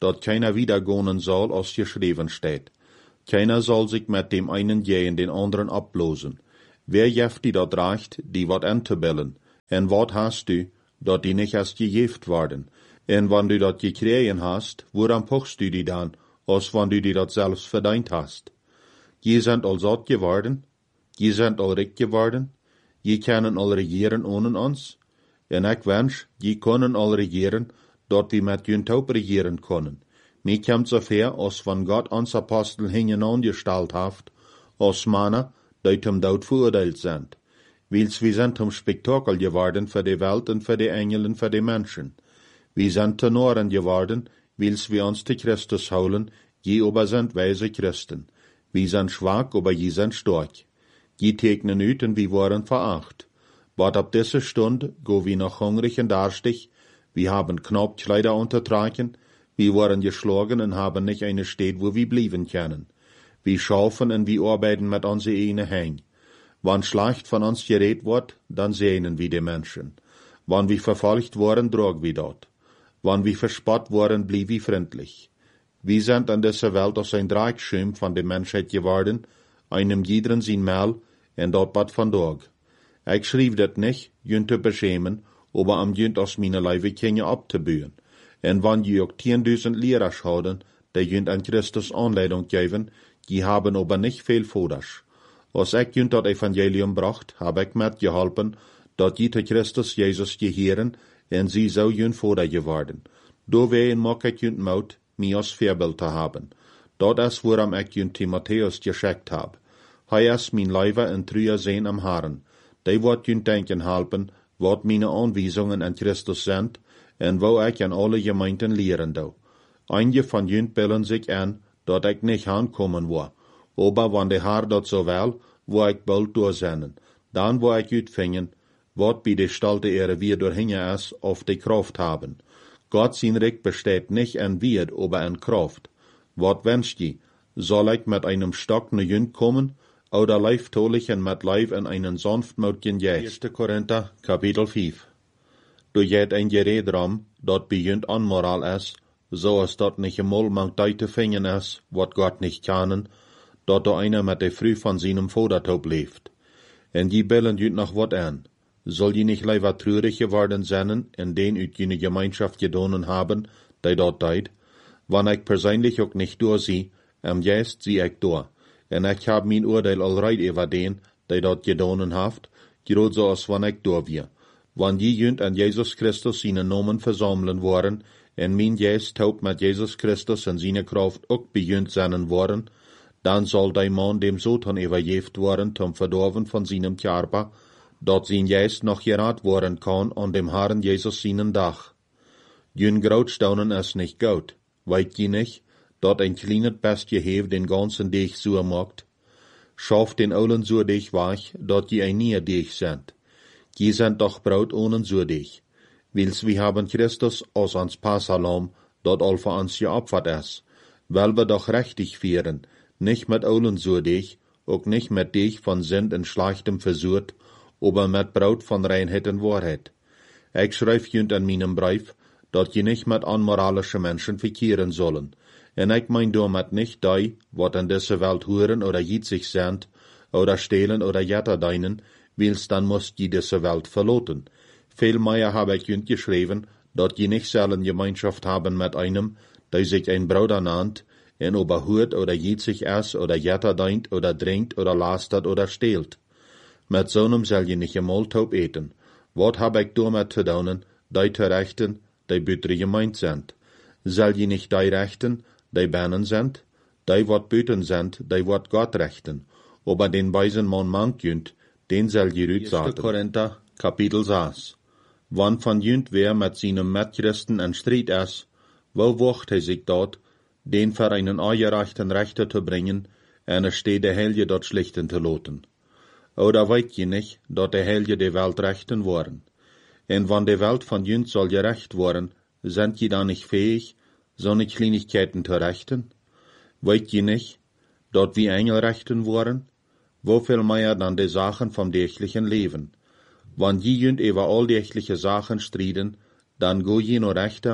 dort keiner wiedergehen soll, als geschrieben steht. Keiner soll sich mit dem einen gehen, den anderen ablosen. Wer jeft die dort reicht, die wat anzubellen? En wat hast du, dort die nicht hast gejeft worden? En wann du dort gekriegen hast, woran pochst du die dann, als wann du die dort selbst verdient hast? Je sind all zot geworden, je sind all recht geworden, je können all regieren ohne uns, en ik wens, je können all regieren, dort wie mit jün taub regieren können. Mir kommt so fair, als wenn Gott uns Apostel hingen angestellt haft, als Männer, die zum Tod verurteilt sind. Wils wir sind zum Spektakel geworden für die Welt und für die Engel und für die Menschen. Wir sind Tenoren geworden, wils wir uns zu Christus holen, je aber sind weise Christen. Wir sind schwach, aber je sind stark. Je tegnen ut und wir waren veracht. But ab dieser Stunde go wir noch hungrig und darstig, wir haben knapp Kleider untertragen, wir waren geschlagen und haben nicht eine Stadt, wo wir blieben können. Wir schaffen und wir arbeiten mit unser eigenen Häng. Wann schlecht von uns geredet wird, dann sehnen wir die Menschen. Wann wir verfolgt worden, drog wir dort. Wann wir verspott worden, blieb wir freundlich. Wir sind an dieser Welt aus ein Dreieckschirm von der Menschheit geworden, einem jeden sein Mal, und dort bat von Dog. Ich schrieb das nicht, jünt zu beschämen, aber am jünt aus meiner Leibe Kinder abzubühen. En wann je ook tienduizend Lehrer houden, die jünt an Christus Anleitung geben, die haben aber nicht viel Voders. Als ich jünt das Evangelium bracht, hab ich mitgeholpen, dat je zu Christus Jesus gehören, en sie so jünt Voder geworden. Dowein mag ich jünt Maut, mir als Vorbild zu haben. Dat is woran ich jünt Timotheus geschickt hab. Hij is mein Leiber en trüer Sehn am Haaren. Die wird jünt denken helpen, wat meine Anweisungen an Christus sind, en wo ich an alle Gemeinden lehren do. Einige von jünt bilden sich an, dat ich nicht ankommen war. Aber wann der Herr dat so will, wo ich bald durchsenden. Dann wo ich utfingen, wat bei der Stalte ihre wir durchhinge ist, auf die Kraft haben. Gott sein Recht besteht nicht an Wird, aber an Kraft. Wat wünscht je? Soll ich mit einem Stock ne jünt kommen, oder leiftolichen mit Leib in einen sanftmütigen Geist? erster Korinther, Kapitel fünf. Du jet ein Gerät drum, dat bejunt Unmoral is, so as dat nicht einmal mangt die te fingen is, wat Gott nicht kanen, dat du einer mit der Früh von seinem Vatertaub lebt. En die bellen jüt noch wat an. Soll je nicht leider traurig geworden sein, in den üt jene Gemeinschaft gedonen haben, die dort deit? Wann ich persönlich auch nicht durchsieh, am Geist sieh ich durch. En ich hab mein Urteil allreit über den, die dort gedonen haft, grad so als wann ich durch wir. Wann je jünt an Jesus Christus seine Namen versammeln worden, en mein Geist taub mit Jesus Christus en seine Kraft auch bejünt sein worden, dann soll der Mann dem Satan überjeft worden zum Verdorben von seinem Körper, dat sein Geist noch gerat worden kann an dem Herrn Jesus seinen Dach. Jün Grautstaunen ist nicht gut, weit je nicht, dat ein kleines Bestje heeft den ganzen Deeg so macht. Schaff den Aulen so dich weich, dat je ein nie Deeg sind. Je sind doch Braut ohne so dich. Wils wir haben Christus als ans Passalam, dat all für uns geopfert ist. Weil wir doch richtig führen, nicht mit Aulen so dich, auch nicht mit dich von Sünd und Schlechtem versucht, aber mit Braut von Reinheit und Wahrheit. Ich schreib jünt an meinem Brief, dat je nicht mit unmoralischen Menschen verkehren sollen. En ich mein damit nicht die, wat in dieser Welt hören oder jitzig sind, oder stehlen oder jetter deinen, wils dann muss je diese Welt verloten. Vielmehr habe ich jünt geschrieben, dat je nicht sollen Gemeinschaft haben mit einem, der sich ein Bruder nannt, en oberhört oder jitzig ist oder jetter deint oder trinkt oder lastert oder stehlt. Mit so einem soll je nicht einmal taub eten. Wat hab ich damit zu tun, die zu rechten, die bütre gemeint sind? Soll je nicht die rechten, die Bänen sind? Die wat büten sind, die wat Gott rechten. Aber den weisen Mann mangt jünt, den soll je rüt sagen. erster Korinther, Kapitel sechs. Wann von jünt wer mit seinem Mitchristen in Streit ist, wo wacht er sich dort, den für einen angerechten Rechter zu bringen, eine steht der Helge dort schlichten zu loten. Oder weit je nicht, dat der Helge die Welt rechten worden. En wann die Welt von jünt soll gerecht worden, sind je da nicht fähig, so ne Kleinigkeiten zu rechten? Weit je nicht, dat wie Engel rechten worden? Wo viel mehr dann die Sachen vom dächlichen Leben? Wann je jünt über all dächliche Sachen striden, dann go je no rechter,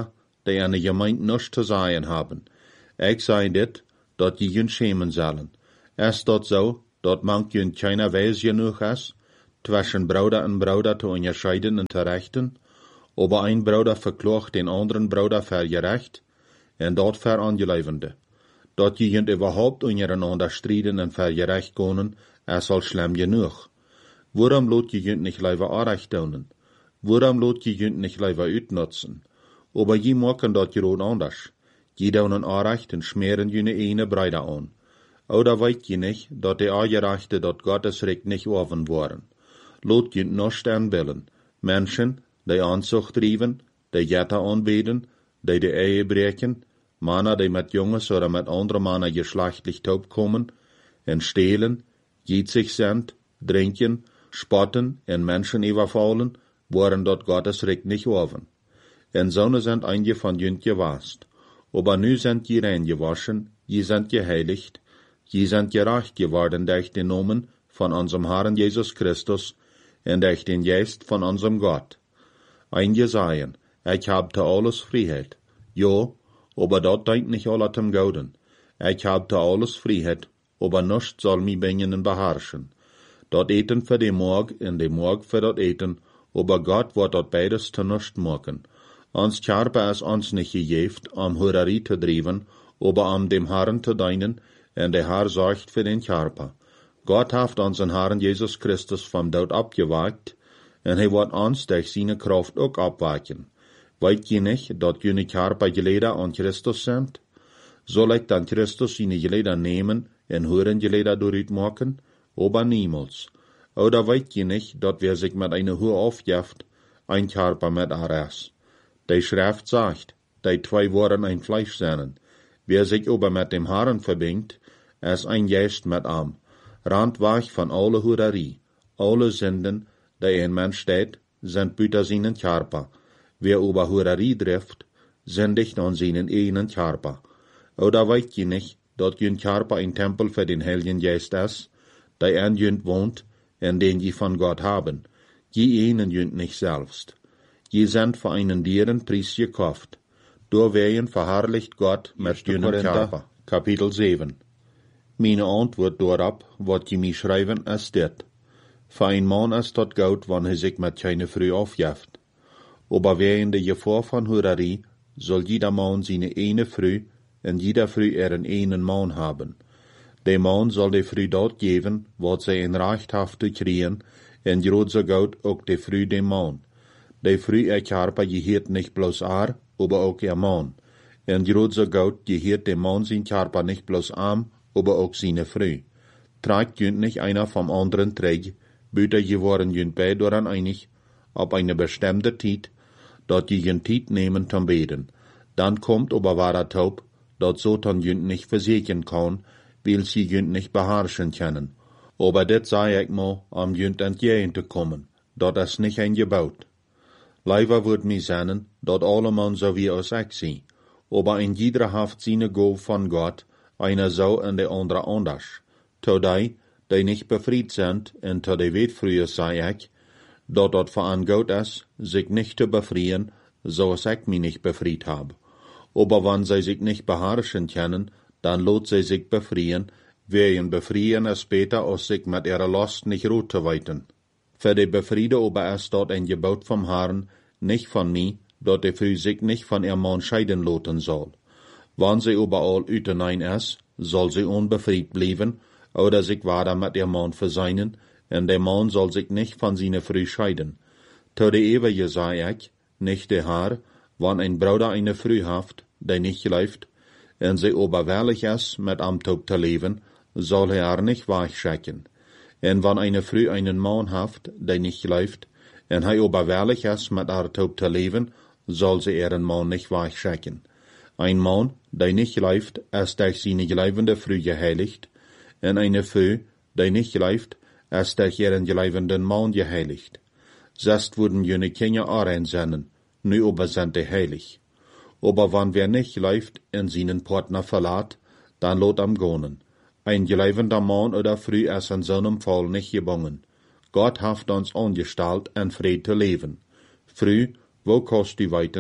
die an de Gemeinde nichts zu sagen haben. Ich sei dit, dat je jün schämen sollen. Es dat so, dat mank jün keiner weis genug is, zwischen Bruder und Bruder zu unterscheiden und zu rechten, aber ein Bruder verklocht den anderen Bruder für gerecht, und dat für Angelevende. Dat je jünt überhaupt untereinander striden und für gerecht können, es soll schlimm genug. Warum lot je jünt nicht lieber Anrecht tun? Warum lot je jünt nicht lieber uitnutzen? Aber je machen dat gerade anders. Je doen Anrecht und schmeren jüne eine Breide an. Oder weet je nicht, dat die Angerechte dat Gottes Recht nicht offen waren. Lot je nicht anbillen. Menschen, die Anzucht trieben, die Jette anbeten, die die Ehe breken, Männer, die mit Junges oder mit anderen Männern geschlechtlich taub kommen, en stehlen, jitzig sind, trinken, spotten en Menschen überfallen, waren dort Gottes Recht nicht offen. En so sind einige von jünt gewast. Aber nu sind je rein gewaschen, je sind geheiligt, je sind gerecht geworden durch den Namen von unserem Herrn Jesus Christus und durch den Geist von unserem Gott. Einige sagen, ich hab da alles Freiheit. Ja, aber dort denkt nicht alle zum Guten. Ich hab da alles Freiheit, aber nichts soll mich bringen beherrschen. Dort eten für den Morg und den Morg für dort eten, aber Gott wird dort beides zu nichts machen. Uns Körper ist uns nicht gegeben, um Hurerie zu treiben, aber um dem Herrn zu dienen, und der Herr sorgt für den Körper. Gott hat unseren Herrn Jesus Christus vom Tod abgewagt, und er wird uns durch seine Kraft auch abwachen. Weet je nicht, dat jene Körper Geleder an Christus sind? Soll ich dann Christus seine Geleder nehmen und hören Geleder durch machen? Aber niemals. Oder weet je nicht, dat wer sich mit einer Höhe aufjeft, ein Körper mit Ares? Die Schrift sagt, die zwei waren ein Fleisch sein. Wer sich aber mit dem Herrn verbindet, ist ein Geist mit ihm. Randweg von alle Hurerie, alle Sünden, die ein Mensch steht, sind büter seinen Körper. Wer über Hurerie trifft, sündigt an seinen eigenen Körper. Oder weet je nicht, dat jün Körper ein Tempel für den Heiligen Geist ist, der in jünt wohnt, und den je von Gott haben. Je einen jünt nicht selbst. Je sind für einen Dieren Preis gekauft. Durch wen verherrlicht Gott mit jünen Körper. Kapitel sieben. Meine Antwort darauf, wat je mich schreiben, ist dit. Für ein Mann ist dort gut, wann er sich mit keine Früh aufjeft. Aber während der Gefahr von Hurerie soll jeder Mann seine eine Früh und jeder Früh ihren einen Mann haben. Der Mann soll der Früh dort geben, wat sie in Recht haft zu kriegen, und grad so gut auch der Früh dem Mann. Der Früh ihr Körper gehört nicht bloß er, aber auch ihr Mann. Und grad so gut gehört dem Mann sein Körper nicht bloß am, aber auch seine Früh. Trägt jünt nicht einer vom anderen träg, büter geworden jünt beide daran einig, ob eine bestimmte Zeit, dort je jünt Zeit nehmen zum Beten. Dann kommt aber wahrer Taub, dort so dann jünt nicht versichern kann, weil sie jünt nicht beherrschen können. Aber das sei ich mal, um jünt entgegen zu kommen, dort ist nicht eingebaut. Leider wird mir sagen, dort alle Mann so wie aus ich sie, aber ein jeder haft seine Gabe von Gott, einer so und der andere anders. To die, die nicht befreit sind, und to die weet früher sei ich, dort dort verangaut ist, sich nicht zu befrieren, so als ich mich nicht befreit hab. Aber wenn sie sich nicht beherrschen können, dann lot sie sich befrieren, wer befrieren es später, als sich mit ihrer Last nicht ruht zu weiten. Für die Befriede aber ist dort ein Gebot vom Herrn, nicht von mir, dort die Frau sich nicht von ihrem Mann scheiden loten soll. Wenn sie überall ütenein ist, soll sie unbefreit bleiben, oder sich weiter mit ihrem Mann verseinen, und der Mann soll sich nicht von seiner Frau scheiden. To die Ewige sei ich, nicht der Herr, wenn ein Bruder eine Frau haft, die nicht läuft, und sie oberwehrlich ist, mit am Tod zu leben, soll er nicht weichschicken. Und wenn eine Frau einen Mann haft, der nicht läuft, und er oberwehrlich ist, mit am Tod zu leben, soll sie ihren Mann nicht weichschicken. Ein Mann, der nicht läuft, ist durch seine geleibende Frau geheiligt, und eine Frau, die nicht läuft, ist durch ihren geleibenden Mann geheiligt. Sonst würden jene Kinder auch einsenden, nu aber sind die heilig. Aber wenn wer nicht läuft und seinen Partner verlässt, dann lot am gonen. Ein geleibender Mann oder Frau ist in so einem Fall nicht gebunden. Gott hat uns angestellt, in Frieden zu leben. Früh, wo kannst du weiten,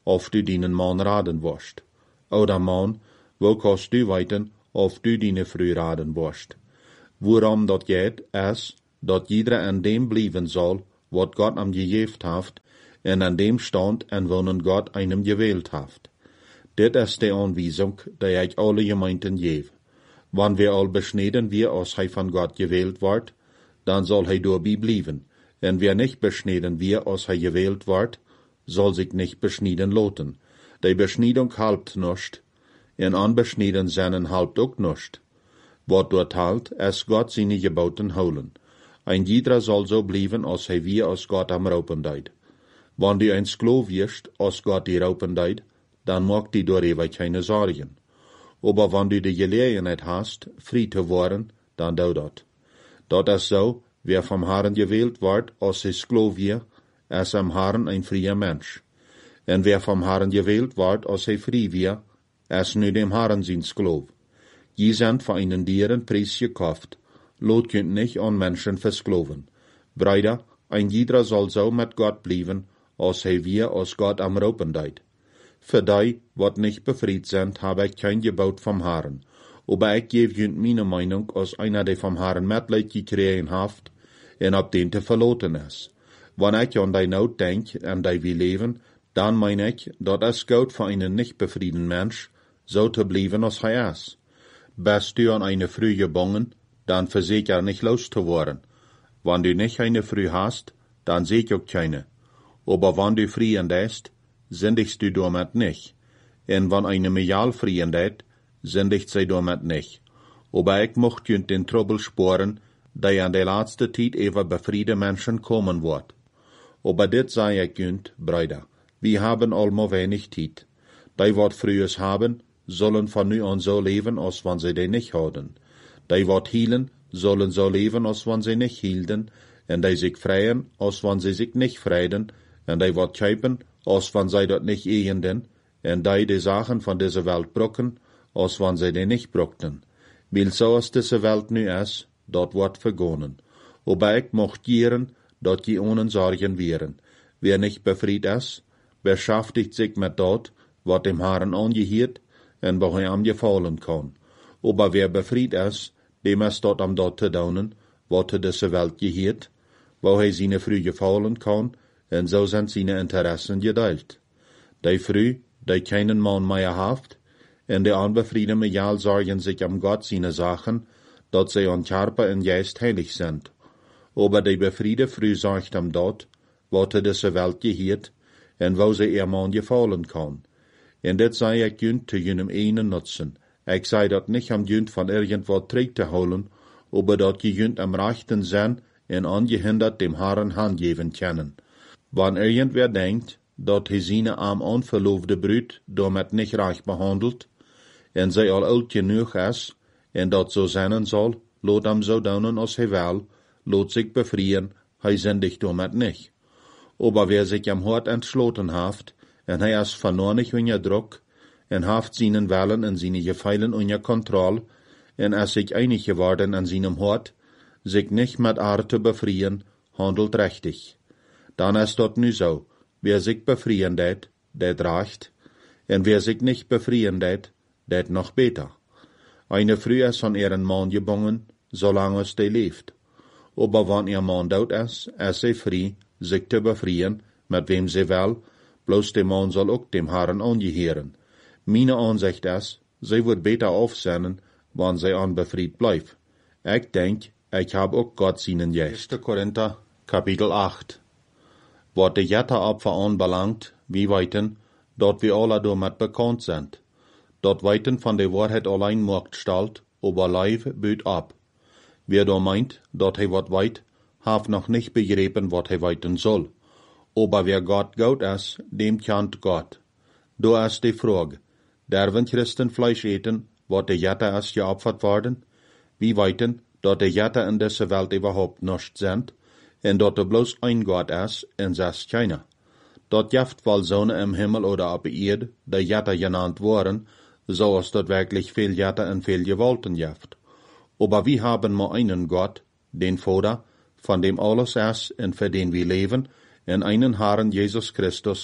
of du deinen Mann raden wirst. Oder Mann, wo kannst du weten, of du deine Frau raden wirst? Worum dat geht, is, dat jeder an dem blijven soll, wat Gott am gegeven heeft, en an dem stand en wonen Gott einem gewählt heeft. Dit is de aanwijzing, die ik alle gemeenten geef. Wanneer wir al besneden wir, als hij van Gott gewählt wordt, dan zal hij doorbij blijven. En wer nicht besneden wir, als hij gewählt wordt, soll sich nicht beschneiden loten. Die Beschneidung halpt nicht, en anbeschneden zijn halpt ook nicht. Wat dort halt, es Gott seine Geboten holen. Ein jeder soll so blijven, als hij wie als Gott am Raupen deid. Wann du ein Sklav wirst, als Gott die Raupen deid, dan mag die door ewig keine Sorgen. Aber wann du die Gelegenheit hast, frei zu worden, dan doe dat. Dat is so, wer vom Herrn gewählt wordt, als hij Sklav wird, is am Herrn ein freier Mensch. En wer vom Herrn gewählt wordt, als hij frei wird, is nu dem Herrn sein Sklav. Je sind von einen Dieren Preis gekauft. Lot kunt nicht an Menschen versklaven. Brüder, ein jeder soll so mit Gott bleiben, als hij wir als Gott am Raupen deid. Für die, wat nicht befried sind, habe ich kein Gebot vom Herrn. Aber ich gebe jünd meine Meinung, als einer, der vom Herrn Mitleid gekriegen hat, en ab den te verloten ist. Wenn ich an die Not denk, an die wir leben, dann meine ich, dat es gut für einen nicht befriedenen Mensch, so zu bleiben, als hij ist. Bist du an eine Früh gebunden, dann versicher nicht loszuwerden. Wenn du nicht eine Früh hast, dann seht auch keine. Aber wenn du frieren lässt, sündigst du damit nicht. Und wenn eine Mejal frieren lässt, sündigt sie damit nicht. Aber ich mocht jünd den Trouble sporen, die an der letzte Zeit über befriede Menschen kommen wird. Aber dit sei ich jünd, Brüder, wir haben allmo wenig Zeit. Die wat frühes haben, sollen von nu an so leben, als wenn sie die nicht haben. Die wat hielen, sollen so leben, als wenn sie nicht hielten, en die sich freien, als wenn sie sich nicht freiden, en die wat kaufen, als wenn sie dort nicht ehenden, en die die Sachen von dieser Welt brucken, als wenn sie die nicht bruckten. Weil so als diese Welt nu ist, dort wird vergonnen. Aber ich mocht gieren, dort die ohne Sorgen wären. Wer nicht befried ist, beschäftigt sich mit dort, wat dem Herrn angehiert, en wo hij am gefallen kann. Aber wer befried ist, dem ist dort am dort te daunen, wat er diese Welt gehiert, wo hij seine Früh gefallen kann, en so sind seine Interessen gedeilt. Die Früh, die keinen Mann mehr haft, en die Anbefrieden Mejal sorgen sich am Gott seine Sachen, dat sie an Körper und Geist heilig sind. Aber die befriede Früh sagt am dort, wat er diese Welt gehiert, en wo sie ihr Mann gefallen kann. En dit sei ich jünd zu jenem einen nutzen. Ich sei dat nicht am jünd von irgendwo träg zu holen, aber dat je jünd am rechten sein en angehindert dem Herrn Hand geben können. Wann irgendwer denkt, dat hij seine am unverloofde Brüd damit nicht reich behandelt, en zij al oud genoeg is, en dat so zijn soll, lot am so daunen als hij wel, lot sich befrieren, hij sündigt damit nicht. Aber wer sich am Hort entschloten haft, en hij is vernornig unter Druck, en haft seinen Wellen en seine Gefeilen unter Kontroll, en is sich einig geworden an seinem Hort, sich nicht mit Art zu befrieren, handelt richtig. Dann ist dort nu so, wer sich befrieren det, det reicht, en wer sich nicht befrieren det, det noch besser. Eine Früh ist an ihren Mann gebunden, solange es die lebt. Aber wenn ihr Mann tot ist, ist sie frei, sich zu befrieren, mit wem sie will, bloß der Mann soll auch dem Herrn angehören. Meine Ansicht ist, sie wird besser aufsehen, wenn sie unbefried bleibt. Ich denk, ich hab auch Gott seinen Geist. erster Korinther, Kapitel acht. Was die Jetteropfer anbelangt, wie weiten, dort wir alle damit bekannt sind. Dort weiten von der Wahrheit allein macht stalt, aber Leib büt ab. Wer da meint, dort he wat weit, haf noch nicht begrieben, wat he weiten soll. Aber wer Gott Gott ist, dem kennt Gott. Da ist die Frage, derwen Christen Fleisch eten, wat der Jette ist geopfert worden? Wie weiten, dort der Jette in dieser Welt überhaupt nicht sind, en dort er bloß ein Gott ist, en das keiner. Dort jaft wohl Sonne im Himmel oder auf Erde, der Jette genannt worden, so ist dort wirklich viel Jette und viel Gewalten jaft. Aber wir haben nur einen Gott, den Vater, von dem alles ist und für den wir leben, en einen Herrn Jesus Christus,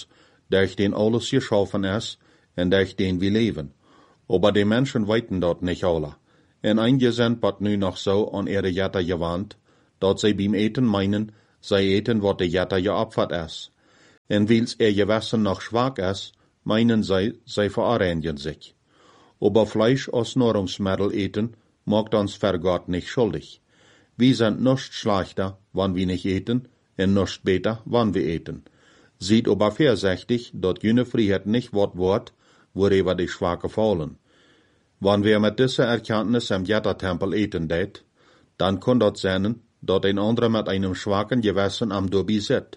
durch den alles geschaffen ist, und durch den wir leben. Aber die Menschen weiten dort nicht alle. En einige sind bat nu noch so an ihre Jette gewandt, dat sie beim Eten meinen, sie eten, wat die Jette geopfert ist. En wils ihr Gewissen noch schwach ist, meinen sie, sie verarrangieren sich. Aber Fleisch als Nahrungsmittel eten, macht uns für Gott nicht schuldig. Wir sind nicht schlechter, wann wir nicht eten, und nicht besser, wann wir eten. Sieht aber vorsichtig, dat jene Freiheit nicht Wort wird, worüber die Schwache fallen. Wenn wir mit dieser Erkenntnis im Jetta-Tempel eten det, dann kann das sein, dass ein anderer mit einem schwachen Gewissen am Dobi sitzt.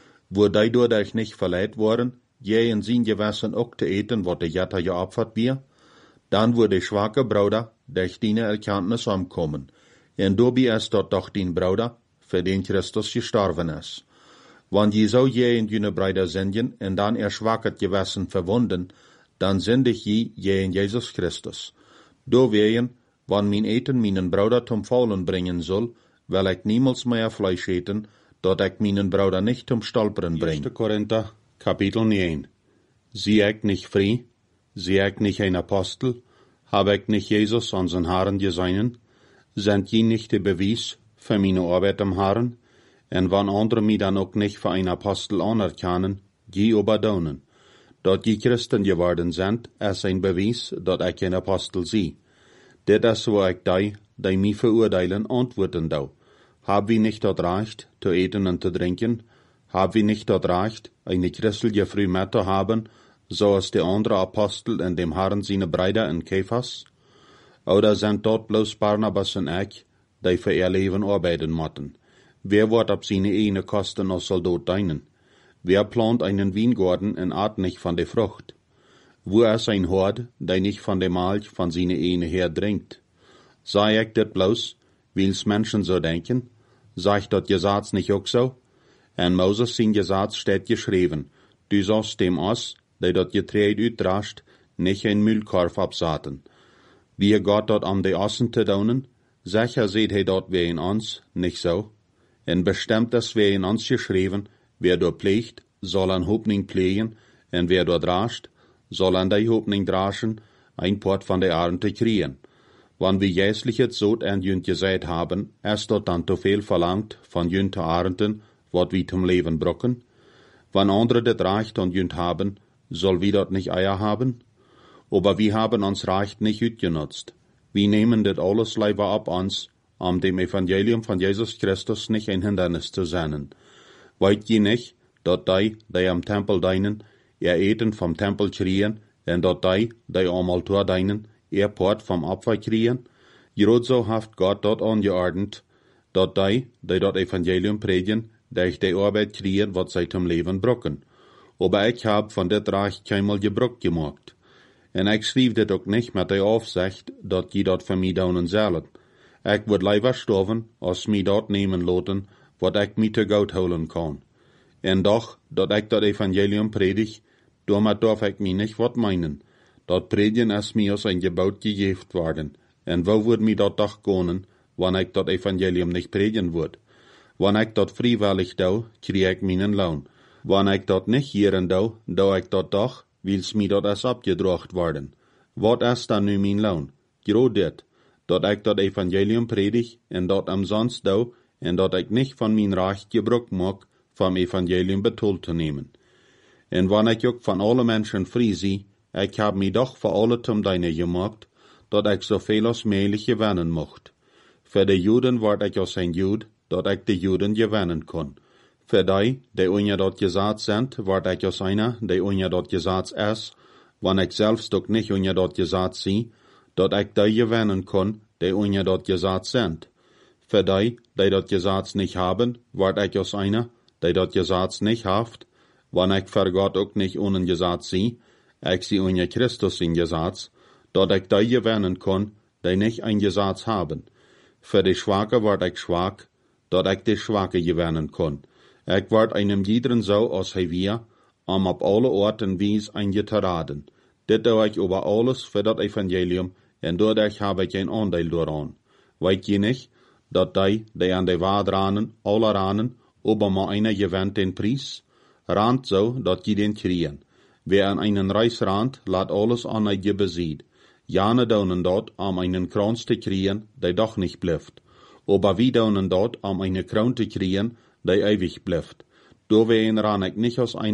Wo die dadurch nicht verleiht worden, je in sein Gewissen auch zu eten, was der Jetta geopfert wird, dann wird der schwache Bruder durch deine Erkenntnis umkommen. Und Dobi ist dort doch dein Bruder, für den Christus gestorben ist. Wenn je so je in deine Brüder singen und dann ihr schwaches Gewissen verwunden, dann sende ich je, je in Jesus Christus. Do wehen, wann mein Eten meinen Bruder zum Faulen bringen soll, weil ich niemals mehr Fleisch eten, dat ich meinen Bruder nicht zum Stolpern bringe. erster Korinther, Kapitel neun. Sie ich nicht frei, sie ich nicht ein Apostel, habe ich nicht Jesus unseren Herrn geseinen, sind je nicht der Beweis für meine Arbeit am Herrn, und wann andere mich dann auch nicht für ein Apostel anerkennen, je überdaunen. Dat die Christen geworden sind, ist ein Beweis, dat ich ein Apostel sie. Dit ist, wo ich die, die mich verurteilen, antworten dau. Hab wir nicht dort Recht, zu eten und zu trinken? Hab wir nicht dort Recht, eine christliche Früh mit zu haben, so als die andere Apostel in dem Herrn seine Brüder in Kephas? Oder sind dort bloß Barnabas und ich, die für ihr Leben arbeiten motten? Wer wird ab seine eigene Kosten als Soldat dienen? Wer plant einen Weingarten und art nicht von der Frucht? Wo ist ein Hort, der nicht von der Milch von seiner Ehe her trinkt? Sei ich das bloß, weil's Menschen so denken? Sag ich das Gesetz nicht auch so? In Moses sein Gesetz steht geschrieben, du sollst dem aus, der das Getreide utdrascht, nicht ein Müllkorb absaten. Wie Gott dort an die Ossen zu daunen, sicher seht he dort wie in uns, nicht so? Und bestimmt das wie in uns geschrieben, wer dort pflegt, soll an Hoffnung pflegen, und wer dort drascht, soll an die Hoffnung draschen, ein Port von der Ernte kriegen. Wann wir jässliches Sod an jünt gesät haben, ist dort dann zu viel verlangt von jünt zu ernten, wat wir zum Leben brocken? Wann andere das Recht an jünt haben, soll wir dort nicht Eier haben? Aber wir haben uns Recht nicht utgenutzt. Wir nehmen das alles lieber ab uns, um dem Evangelium von Jesus Christus nicht ein Hindernis zu sein. Weit je nicht, dat die, die am Tempel dienen, ihr Eten vom Tempel kriegen, und dat die, die am Altar dienen, ihr Port vom Opfer kriegen? Gerade so haft Gott dort angeordnet, dat die, die dort Evangelium predigen, durch die Arbeit kriegen, wat sie zum Leben brocken. Aber ich hab von det Reich keinmal gebrock gemacht. Und ich schrieb det auch nicht mit der Aufsicht, dat die dort für mich daunen sollen. Ich würd lieber sterben, als mich dort nehmen lassen, wat ich mir zu Gott holen kann. En doch, dat ich das Evangelium predig, damit darf ich mich nicht wat meinen. Dat predigen ist mir als ein Gebot gegeben worden. En wo würd mir dat doch gehen, wann ich das Evangelium nicht predigen würd? Wann ich dat freiwillig dau, krieg ich meinen Lohn. Wann ich dat nicht hieren dau, dau ich dat doch, weil's mir dat ist abgedracht worden. Wat ist dann nu mein Lohn? Gerade dit, dat ich dat Evangelium predig, en dat umsonst dau, en dat ich nicht von mein Recht Gebrauch mag, vom Evangelium betont zu nehmen. En wann ich auch von allen Menschen frei sie, ich hab mich doch für alle zum Deine gemacht, dat ich so viel als möglich gewinnen mocht. Für die Juden ward ich als ein Jud, dat ich die Juden gewinnen kann. Für die, die unja dort gesagt sind, ward ich als einer, die unja dort gesagt ist, wann ich selbst doch nicht unja dort gesagt sie, dat ich die gewinnen kann, die unja dort gesagt sind. Für die, die dort gesagt nicht haben, ward ich als einer, die dort gesagt nicht haft, wann ich für Gott auch nicht ohne gesagt sie, ich sie unja Christus in Gesetz, dat ich die gewinnen kann, die nicht ein Gesetz haben. Für die Schwache ward ich schwach, dat ich die Schwache gewinnen kann. Ich ward einem jeden so als he wir, um auf alle Orten wies eingeteraden. Dit tue ich über alles für das Evangelium, und dadurch habe ich ein Anteil daran. Weet je nicht, dat die, die an die Wahrheit ranen, alle ranen, aber mal einer gewinnt den Preis? rand so, dat je den kriegen. Wer an einen Reis rand, laat alles an ein je besieht. Jane daunen dort, um einen Kranz zu kriegen, der doch nicht bleibt. Aber wie daunen dort, um eine Krone zu kriegen, der ewig bleibt. Da wir ran ich nicht aus